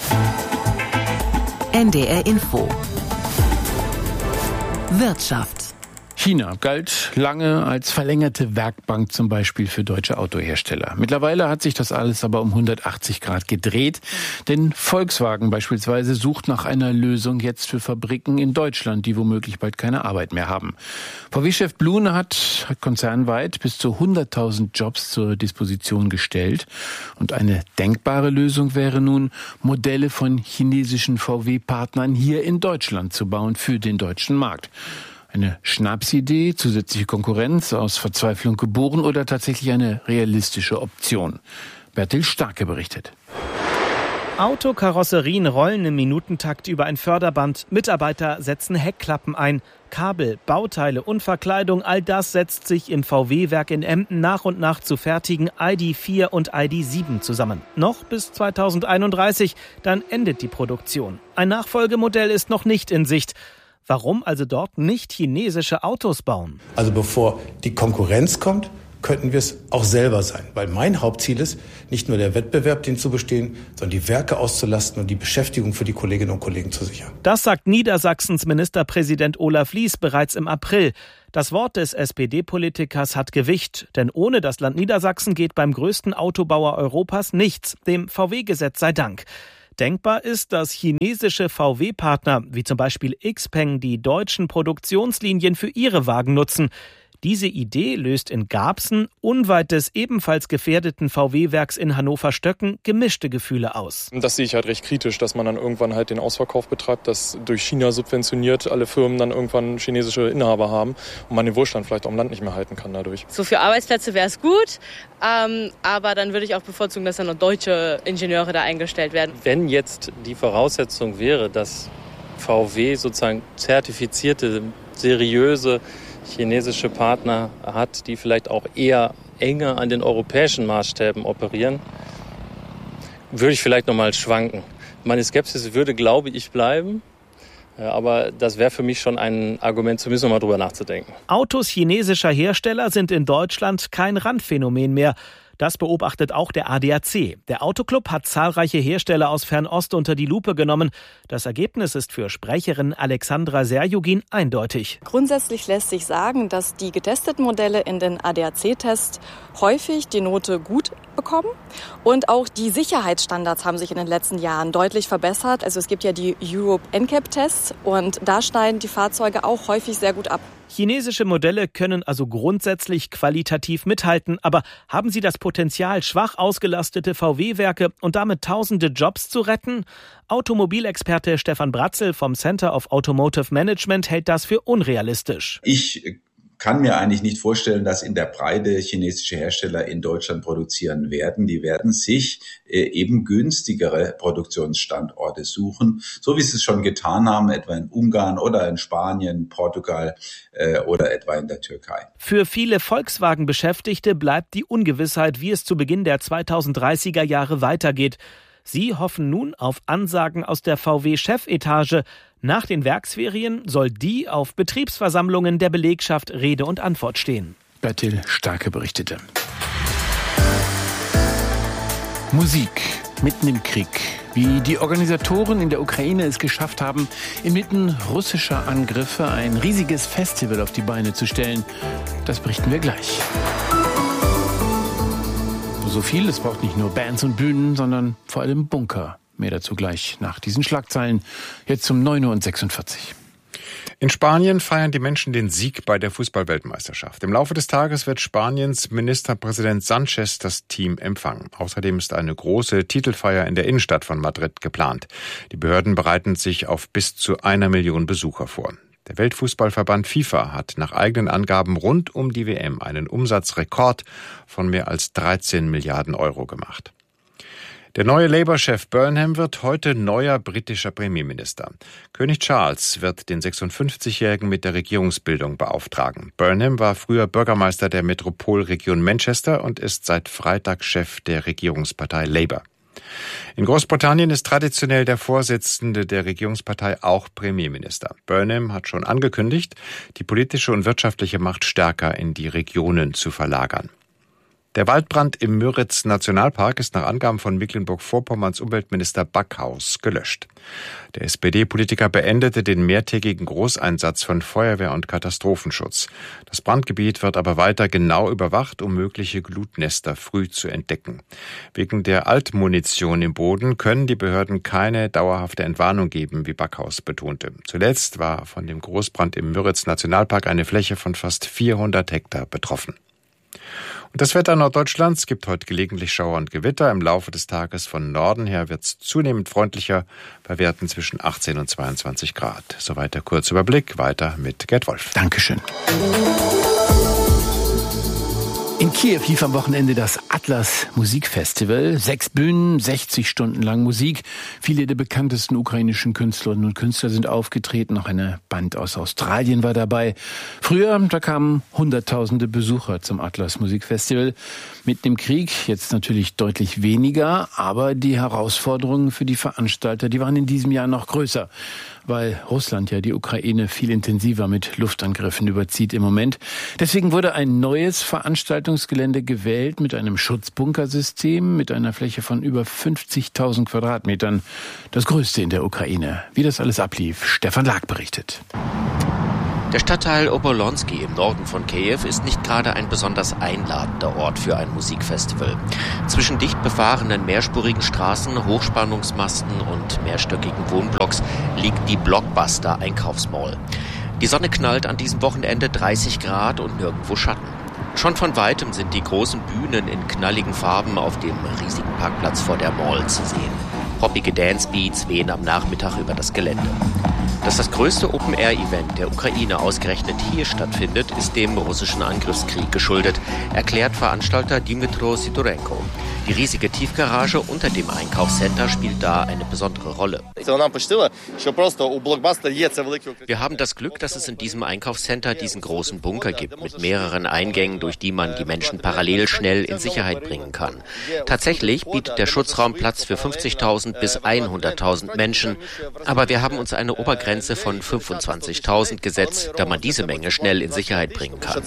N D R Info. Wirtschaft. China galt lange als verlängerte Werkbank zum Beispiel für deutsche Autohersteller. Mittlerweile hat sich das alles aber um hundertachtzig Grad gedreht, denn Volkswagen beispielsweise sucht nach einer Lösung jetzt für Fabriken in Deutschland, die womöglich bald keine Arbeit mehr haben. V W-Chef Blune hat konzernweit bis zu hunderttausend Jobs zur Disposition gestellt. Und eine denkbare Lösung wäre nun, Modelle von chinesischen V W-Partnern hier in Deutschland zu bauen für den deutschen Markt. Eine Schnapsidee, zusätzliche Konkurrenz, aus Verzweiflung geboren oder tatsächlich eine realistische Option? Bertil Starke berichtet. Autokarosserien rollen im Minutentakt über ein Förderband. Mitarbeiter setzen Heckklappen ein. Kabel, Bauteile und Verkleidung, all das setzt sich im V W-Werk in Emden nach und nach zu fertigen I D vier und I D sieben zusammen. Noch bis zweitausendeinunddreißig, dann endet die Produktion. Ein Nachfolgemodell ist noch nicht in Sicht. Warum also dort nicht chinesische Autos bauen? Also bevor die Konkurrenz kommt, könnten wir es auch selber sein. Weil mein Hauptziel ist, nicht nur der Wettbewerb, den zu bestehen, sondern die Werke auszulasten und die Beschäftigung für die Kolleginnen und Kollegen zu sichern. Das sagt Niedersachsens Ministerpräsident Olaf Lies bereits im April. Das Wort des S P D-Politikers hat Gewicht, denn ohne das Land Niedersachsen geht beim größten Autobauer Europas nichts, dem V W-Gesetz sei Dank. Denkbar ist, dass chinesische V W-Partner, wie zum Beispiel Xpeng, die deutschen Produktionslinien für ihre Wagen nutzen. Diese Idee löst in Garbsen, unweit des ebenfalls gefährdeten V W-Werks in Hannover-Stöcken, gemischte Gefühle aus. Das sehe ich halt recht kritisch, dass man dann irgendwann halt den Ausverkauf betreibt, dass durch China subventioniert alle Firmen dann irgendwann chinesische Inhaber haben und man den Wohlstand vielleicht auch im Land nicht mehr halten kann dadurch. So für Arbeitsplätze wäre es gut, ähm, aber dann würde ich auch bevorzugen, dass dann noch deutsche Ingenieure da eingestellt werden. Wenn jetzt die Voraussetzung wäre, dass V W sozusagen zertifizierte, seriöse chinesische Partner hat, die vielleicht auch eher enger an den europäischen Maßstäben operieren, würde ich vielleicht noch mal schwanken. Meine Skepsis würde, glaube ich, bleiben. Aber das wäre für mich schon ein Argument, zumindest noch mal drüber nachzudenken. Autos chinesischer Hersteller sind in Deutschland kein Randphänomen mehr. Das beobachtet auch der A D A C. Der Autoclub hat zahlreiche Hersteller aus Fernost unter die Lupe genommen. Das Ergebnis ist für Sprecherin Alexandra Serjugin eindeutig. Grundsätzlich lässt sich sagen, dass die getesteten Modelle in den A D A C-Tests häufig die Note gut bekommen. Und auch die Sicherheitsstandards haben sich in den letzten Jahren deutlich verbessert. Also es gibt ja die Europe N C A P-Tests und da schneiden die Fahrzeuge auch häufig sehr gut ab. Chinesische Modelle können also grundsätzlich qualitativ mithalten, aber haben sie das Potenzial, schwach ausgelastete V W-Werke und damit tausende Jobs zu retten? Automobilexperte Stefan Bratzel vom Center of Automotive Management hält das für unrealistisch. Ich kann mir eigentlich nicht vorstellen, dass in der Breite chinesische Hersteller in Deutschland produzieren werden. Die werden sich äh, eben günstigere Produktionsstandorte suchen, so wie sie es schon getan haben, etwa in Ungarn oder in Spanien, Portugal äh, oder etwa in der Türkei. Für viele Volkswagen-Beschäftigte bleibt die Ungewissheit, wie es zu Beginn der zweitausenddreißiger Jahre weitergeht. Sie hoffen nun auf Ansagen aus der V W-Chefetage. Nach den Werksferien soll die auf Betriebsversammlungen der Belegschaft Rede und Antwort stehen. Bertil Starke berichtete. Musik mitten im Krieg. Wie die Organisatoren in der Ukraine es geschafft haben, inmitten russischer Angriffe ein riesiges Festival auf die Beine zu stellen, das berichten wir gleich. So viel, es braucht nicht nur Bands und Bühnen, sondern vor allem Bunker. Mehr dazu gleich nach diesen Schlagzeilen. Jetzt um neun Uhr sechsundvierzig. In Spanien feiern die Menschen den Sieg bei der Fußball-Weltmeisterschaft. Im Laufe des Tages wird Spaniens Ministerpräsident Sánchez das Team empfangen. Außerdem ist eine große Titelfeier in der Innenstadt von Madrid geplant. Die Behörden bereiten sich auf bis zu einer Million Besucher vor. Der Weltfußballverband FIFA hat nach eigenen Angaben rund um die W M einen Umsatzrekord von mehr als dreizehn Milliarden Euro gemacht. Der neue Labour-Chef Burnham wird heute neuer britischer Premierminister. König Charles wird den sechsundfünfzigjährigen mit der Regierungsbildung beauftragen. Burnham war früher Bürgermeister der Metropolregion Manchester und ist seit Freitag Chef der Regierungspartei Labour. In Großbritannien ist traditionell der Vorsitzende der Regierungspartei auch Premierminister. Burnham hat schon angekündigt, die politische und wirtschaftliche Macht stärker in die Regionen zu verlagern. Der Waldbrand im Müritz-Nationalpark ist nach Angaben von Mecklenburg-Vorpommerns Umweltminister Backhaus gelöscht. Der S P D-Politiker beendete den mehrtägigen Großeinsatz von Feuerwehr und Katastrophenschutz. Das Brandgebiet wird aber weiter genau überwacht, um mögliche Glutnester früh zu entdecken. Wegen der Altmunition im Boden können die Behörden keine dauerhafte Entwarnung geben, wie Backhaus betonte. Zuletzt war von dem Großbrand im Müritz-Nationalpark eine Fläche von fast vierhundert Hektar betroffen. Und das Wetter Norddeutschlands gibt heute gelegentlich Schauer und Gewitter. Im Laufe des Tages von Norden her wird es zunehmend freundlicher, bei Werten zwischen achtzehn und zweiundzwanzig Grad. Soweit der Kurzüberblick. Weiter mit Gerd Wolf. Dankeschön. In Kiew lief am Wochenende das Atlas Musikfestival. Sechs Bühnen, sechzig Stunden lang Musik. Viele der bekanntesten ukrainischen Künstlerinnen und Künstler sind aufgetreten. Auch eine Band aus Australien war dabei. Früher, da kamen hunderttausende Besucher zum Atlas Musikfestival. Mitten im Krieg, jetzt natürlich deutlich weniger. Aber die Herausforderungen für die Veranstalter, die waren in diesem Jahr noch größer. Weil Russland ja die Ukraine viel intensiver mit Luftangriffen überzieht im Moment. Deswegen wurde ein neues Veranstaltungsgelände gewählt mit einem Schutzbunkersystem, mit einer Fläche von über fünfzigtausend Quadratmetern. Das größte in der Ukraine. Wie das alles ablief, Stefan Lag berichtet. Der Stadtteil Obolonsky im Norden von Kiew ist nicht gerade ein besonders einladender Ort für ein Musikfestival. Zwischen dicht befahrenen mehrspurigen Straßen, Hochspannungsmasten und mehrstöckigen Wohnblocks liegt die Blockbuster-Einkaufsmall. Die Sonne knallt an diesem Wochenende dreißig Grad und nirgendwo Schatten. Schon von Weitem sind die großen Bühnen in knalligen Farben auf dem riesigen Parkplatz vor der Mall zu sehen. Poppige Dancebeats wehen am Nachmittag über das Gelände. Dass das größte Open-Air-Event der Ukraine ausgerechnet hier stattfindet, ist dem russischen Angriffskrieg geschuldet, erklärt Veranstalter Dmytro Sidorenko. Die riesige Tiefgarage unter dem Einkaufscenter spielt da eine besondere Rolle. Wir haben das Glück, dass es in diesem Einkaufscenter diesen großen Bunker gibt, mit mehreren Eingängen, durch die man die Menschen parallel schnell in Sicherheit bringen kann. Tatsächlich bietet der Schutzraum Platz für fünfzigtausend bis hunderttausend Menschen, aber wir haben uns eine Obergrenze von fünfundzwanzigtausend gesetzt, da man diese Menge schnell in Sicherheit bringen kann.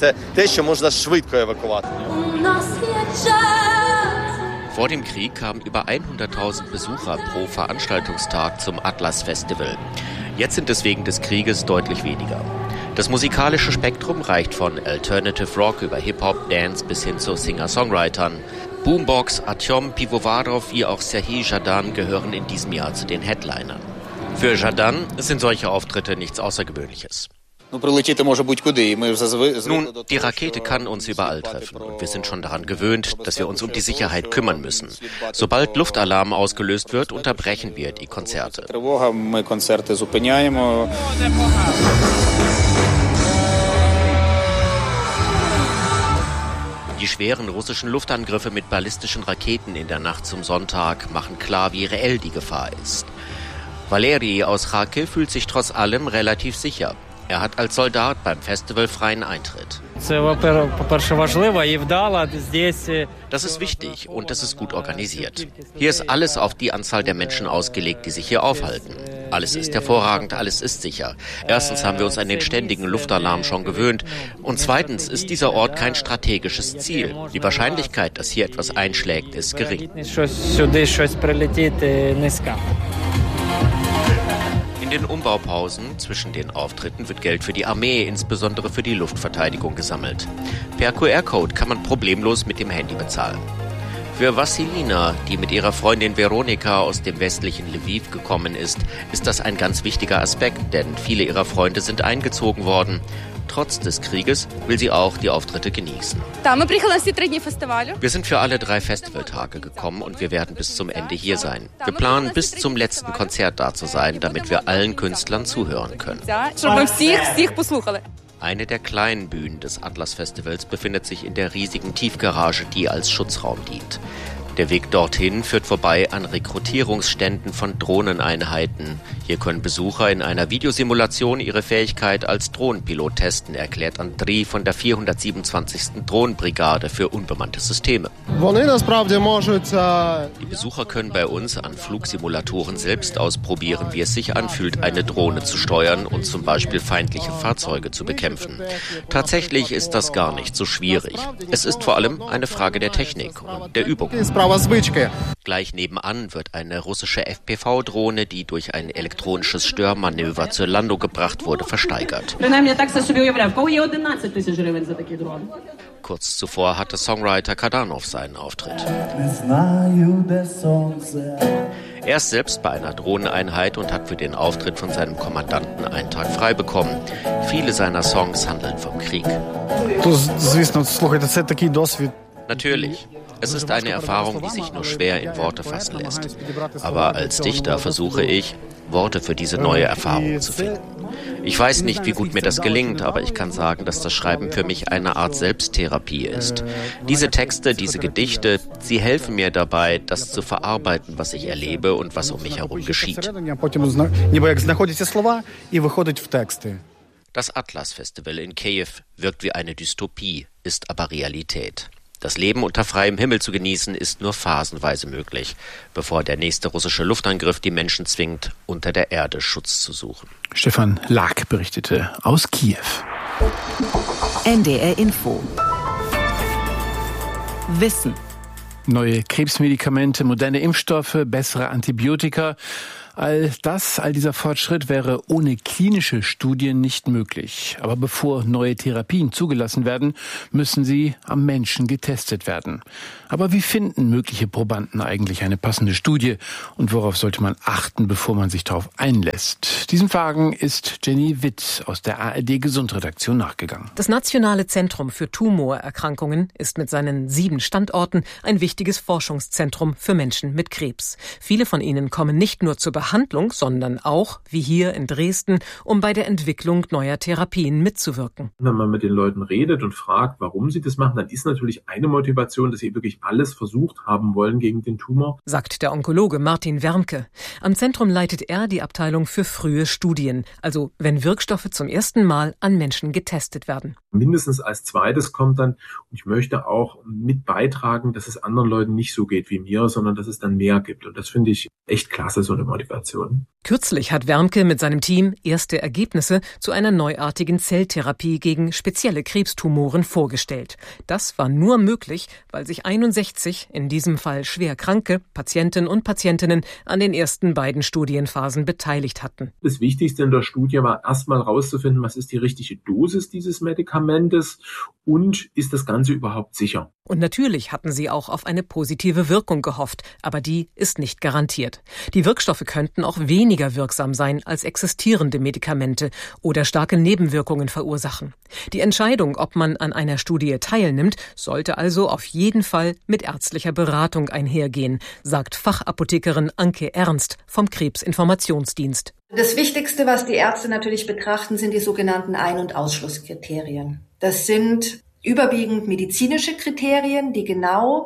Vor dem Krieg kamen über hunderttausend Besucher pro Veranstaltungstag zum Atlas Festival. Jetzt sind es wegen des Krieges deutlich weniger. Das musikalische Spektrum reicht von Alternative Rock über Hip-Hop, Dance bis hin zu Singer-Songwritern. Boombox, Artyom Pivovarov wie auch Serhij Zhadan gehören in diesem Jahr zu den Headlinern. Für Zhadan sind solche Auftritte nichts Außergewöhnliches. Nun, die Rakete kann uns überall treffen und wir sind schon daran gewöhnt, dass wir uns um die Sicherheit kümmern müssen. Sobald Luftalarm ausgelöst wird, unterbrechen wir die Konzerte. Die schweren russischen Luftangriffe mit ballistischen Raketen in der Nacht zum Sonntag machen klar, wie reell die Gefahr ist. Valeri aus Kharkiv fühlt sich trotz allem relativ sicher. Er hat als Soldat beim Festival freien Eintritt. Das ist wichtig und das ist gut organisiert. Hier ist alles auf die Anzahl der Menschen ausgelegt, die sich hier aufhalten. Alles ist hervorragend, alles ist sicher. Erstens haben wir uns an den ständigen Luftalarm schon gewöhnt und zweitens ist dieser Ort kein strategisches Ziel. Die Wahrscheinlichkeit, dass hier etwas einschlägt, ist gering. In den Umbaupausen zwischen den Auftritten wird Geld für die Armee, insbesondere für die Luftverteidigung, gesammelt. Per Q R-Code kann man problemlos mit dem Handy bezahlen. Für Vassilina, die mit ihrer Freundin Veronika aus dem westlichen Lviv gekommen ist, ist das ein ganz wichtiger Aspekt, denn viele ihrer Freunde sind eingezogen worden. Trotz des Krieges will sie auch die Auftritte genießen. Wir sind für alle drei Festivaltage gekommen und wir werden bis zum Ende hier sein. Wir planen bis zum letzten Konzert da zu sein, damit wir allen Künstlern zuhören können. Eine der kleinen Bühnen des Atlas-Festivals befindet sich in der riesigen Tiefgarage, die als Schutzraum dient. Der Weg dorthin führt vorbei an Rekrutierungsständen von Drohneneinheiten. Hier können Besucher in einer Videosimulation ihre Fähigkeit als Drohnenpilot testen, erklärt Andrei von der vierhundertsiebenundzwanzigsten Drohnenbrigade für unbemannte Systeme. Die Besucher können bei uns an Flugsimulatoren selbst ausprobieren, wie es sich anfühlt, eine Drohne zu steuern und zum Beispiel feindliche Fahrzeuge zu bekämpfen. Tatsächlich ist das gar nicht so schwierig. Es ist vor allem eine Frage der Technik und der Übung. Gleich nebenan wird eine russische F P V-Drohne, die durch ein elektronisches Störmanöver zur Landung gebracht wurde, versteigert. Kurz zuvor hatte Songwriter Kadanov seinen Auftritt. Er ist selbst bei einer Drohneneinheit und hat für den Auftritt von seinem Kommandanten einen Tag frei bekommen. Viele seiner Songs handeln vom Krieg. Natürlich, es ist eine Erfahrung, die sich nur schwer in Worte fassen lässt. Aber als Dichter versuche ich, Worte für diese neue Erfahrung zu finden. Ich weiß nicht, wie gut mir das gelingt, aber ich kann sagen, dass das Schreiben für mich eine Art Selbsttherapie ist. Diese Texte, diese Gedichte, sie helfen mir dabei, das zu verarbeiten, was ich erlebe und was um mich herum geschieht. Das Atlas-Festival in Kiew wirkt wie eine Dystopie, ist aber Realität. Das Leben unter freiem Himmel zu genießen, ist nur phasenweise möglich, bevor der nächste russische Luftangriff die Menschen zwingt, unter der Erde Schutz zu suchen. Stefan Lag berichtete aus Kiew. N D R Info. Wissen. Neue Krebsmedikamente, moderne Impfstoffe, bessere Antibiotika. All das, all dieser Fortschritt wäre ohne klinische Studien nicht möglich. Aber bevor neue Therapien zugelassen werden, müssen sie am Menschen getestet werden. Aber wie finden mögliche Probanden eigentlich eine passende Studie? Und worauf sollte man achten, bevor man sich darauf einlässt? Diesen Fragen ist Jenny Witt aus der A R D-Gesundredaktion nachgegangen. Das Nationale Zentrum für Tumorerkrankungen ist mit seinen sieben Standorten ein wichtiges Forschungszentrum für Menschen mit Krebs. Viele von ihnen kommen nicht nur zur Behandlung, sondern auch, wie hier in Dresden, um bei der Entwicklung neuer Therapien mitzuwirken. Wenn man mit den Leuten redet und fragt, warum sie das machen, dann ist natürlich eine Motivation, dass sie wirklich alles versucht haben wollen gegen den Tumor. Sagt der Onkologe Martin Wermke. Am Zentrum leitet er die Abteilung für frühe Studien, also wenn Wirkstoffe zum ersten Mal an Menschen getestet werden. Mindestens als zweites kommt dann, und ich möchte auch mit beitragen, dass es anderen Leuten nicht so geht wie mir, sondern dass es dann mehr gibt. Und das finde ich echt klasse, so eine Motivation. Kürzlich hat Wermke mit seinem Team erste Ergebnisse zu einer neuartigen Zelltherapie gegen spezielle Krebstumoren vorgestellt. Das war nur möglich, weil sich einundsechzig, in diesem Fall schwer kranke, Patienten und Patientinnen an den ersten beiden Studienphasen beteiligt hatten. Das Wichtigste in der Studie war erstmal herauszufinden, was ist die richtige Dosis dieses Medikamentes und ist das Ganze überhaupt sicher. Und natürlich hatten sie auch auf eine positive Wirkung gehofft, aber die ist nicht garantiert. Die Wirkstoffe könnten auch weniger wirksam sein als existierende Medikamente oder starke Nebenwirkungen verursachen. Die Entscheidung, ob man an einer Studie teilnimmt, sollte also auf jeden Fall mit ärztlicher Beratung einhergehen, sagt Fachapothekerin Anke Ernst vom Krebsinformationsdienst. Das Wichtigste, was die Ärzte natürlich betrachten, sind die sogenannten Ein- und Ausschlusskriterien. Das sind überwiegend medizinische Kriterien, die genau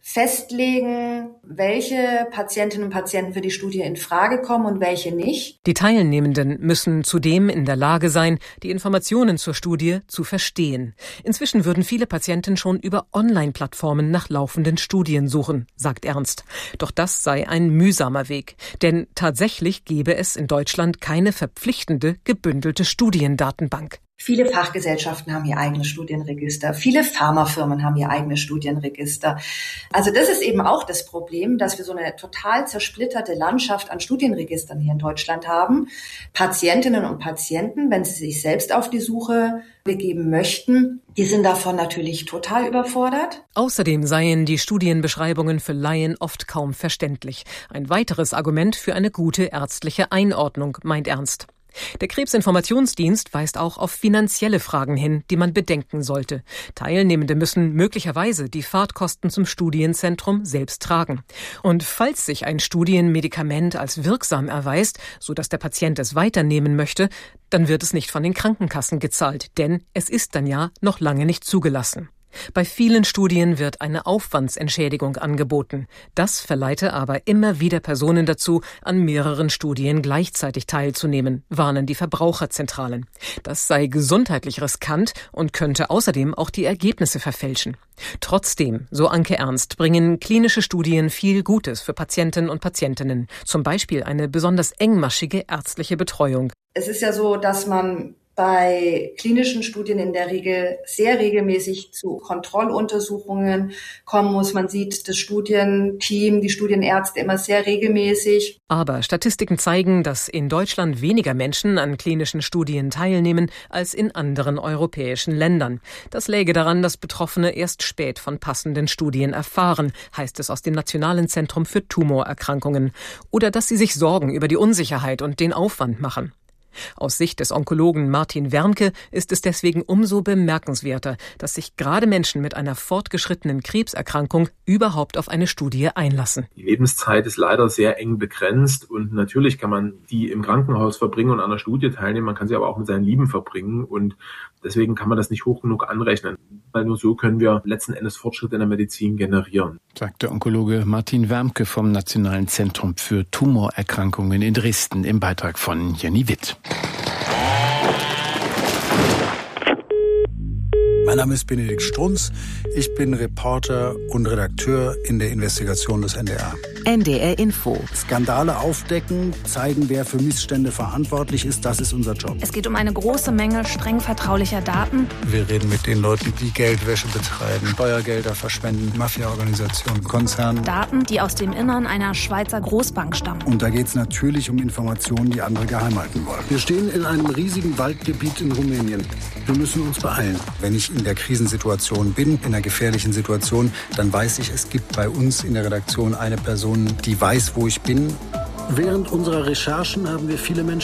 festlegen, welche Patientinnen und Patienten für die Studie in Frage kommen und welche nicht. Die Teilnehmenden müssen zudem in der Lage sein, die Informationen zur Studie zu verstehen. Inzwischen würden viele Patienten schon über Online-Plattformen nach laufenden Studien suchen, sagt Ernst. Doch das sei ein mühsamer Weg. Denn tatsächlich gäbe es in Deutschland keine verpflichtende, gebündelte Studiendatenbank. Viele Fachgesellschaften haben ihr eigenes Studienregister. Viele Pharmafirmen haben ihr eigenes Studienregister. Also das ist eben auch das Problem, dass wir so eine total zersplitterte Landschaft an Studienregistern hier in Deutschland haben. Patientinnen und Patienten, wenn sie sich selbst auf die Suche begeben möchten, die sind davon natürlich total überfordert. Außerdem seien die Studienbeschreibungen für Laien oft kaum verständlich. Ein weiteres Argument für eine gute ärztliche Einordnung, meint Ernst. Der Krebsinformationsdienst weist auch auf finanzielle Fragen hin, die man bedenken sollte. Teilnehmende müssen möglicherweise die Fahrtkosten zum Studienzentrum selbst tragen. Und falls sich ein Studienmedikament als wirksam erweist, sodass der Patient es weiternehmen möchte, dann wird es nicht von den Krankenkassen gezahlt, denn es ist dann ja noch lange nicht zugelassen. Bei vielen Studien wird eine Aufwandsentschädigung angeboten. Das verleite aber immer wieder Personen dazu, an mehreren Studien gleichzeitig teilzunehmen, warnen die Verbraucherzentralen. Das sei gesundheitlich riskant und könnte außerdem auch die Ergebnisse verfälschen. Trotzdem, so Anke Ernst, bringen klinische Studien viel Gutes für Patienten und Patientinnen. Zum Beispiel eine besonders engmaschige ärztliche Betreuung. Es ist ja so, dass man bei klinischen Studien in der Regel sehr regelmäßig zu Kontrolluntersuchungen kommen muss. Man sieht das Studienteam, die Studienärzte immer sehr regelmäßig. Aber Statistiken zeigen, dass in Deutschland weniger Menschen an klinischen Studien teilnehmen als in anderen europäischen Ländern. Das läge daran, dass Betroffene erst spät von passenden Studien erfahren, heißt es aus dem Nationalen Zentrum für Tumorerkrankungen. Oder dass sie sich Sorgen über die Unsicherheit und den Aufwand machen. Aus Sicht des Onkologen Martin Wermke ist es deswegen umso bemerkenswerter, dass sich gerade Menschen mit einer fortgeschrittenen Krebserkrankung überhaupt auf eine Studie einlassen. Die Lebenszeit ist leider sehr eng begrenzt und natürlich kann man die im Krankenhaus verbringen und an einer Studie teilnehmen, man kann sie aber auch mit seinen Lieben verbringen und deswegen kann man das nicht hoch genug anrechnen, weil nur so können wir letzten Endes Fortschritte in der Medizin generieren. Sagt der Onkologe Martin Wermke vom Nationalen Zentrum für Tumorerkrankungen in Dresden im Beitrag von Jenny Witt. Mein Name ist Benedikt Strunz. Ich bin Reporter und Redakteur in der Investigation des N D R. N D R Info. Skandale aufdecken, zeigen, wer für Missstände verantwortlich ist, das ist unser Job. Es geht um eine große Menge streng vertraulicher Daten. Wir reden mit den Leuten, die Geldwäsche betreiben, Steuergelder verschwenden, Mafia-Organisationen, Konzernen. Daten, die aus dem Innern einer Schweizer Großbank stammen. Und da geht es natürlich um Informationen, die andere geheim halten wollen. Wir stehen in einem riesigen Waldgebiet in Rumänien. Wir müssen uns beeilen. Wenn ich in der Krisensituation bin, in einer gefährlichen Situation, dann weiß ich, es gibt bei uns in der Redaktion eine Person, die weiß, wo ich bin. Während unserer Recherchen haben wir viele Menschen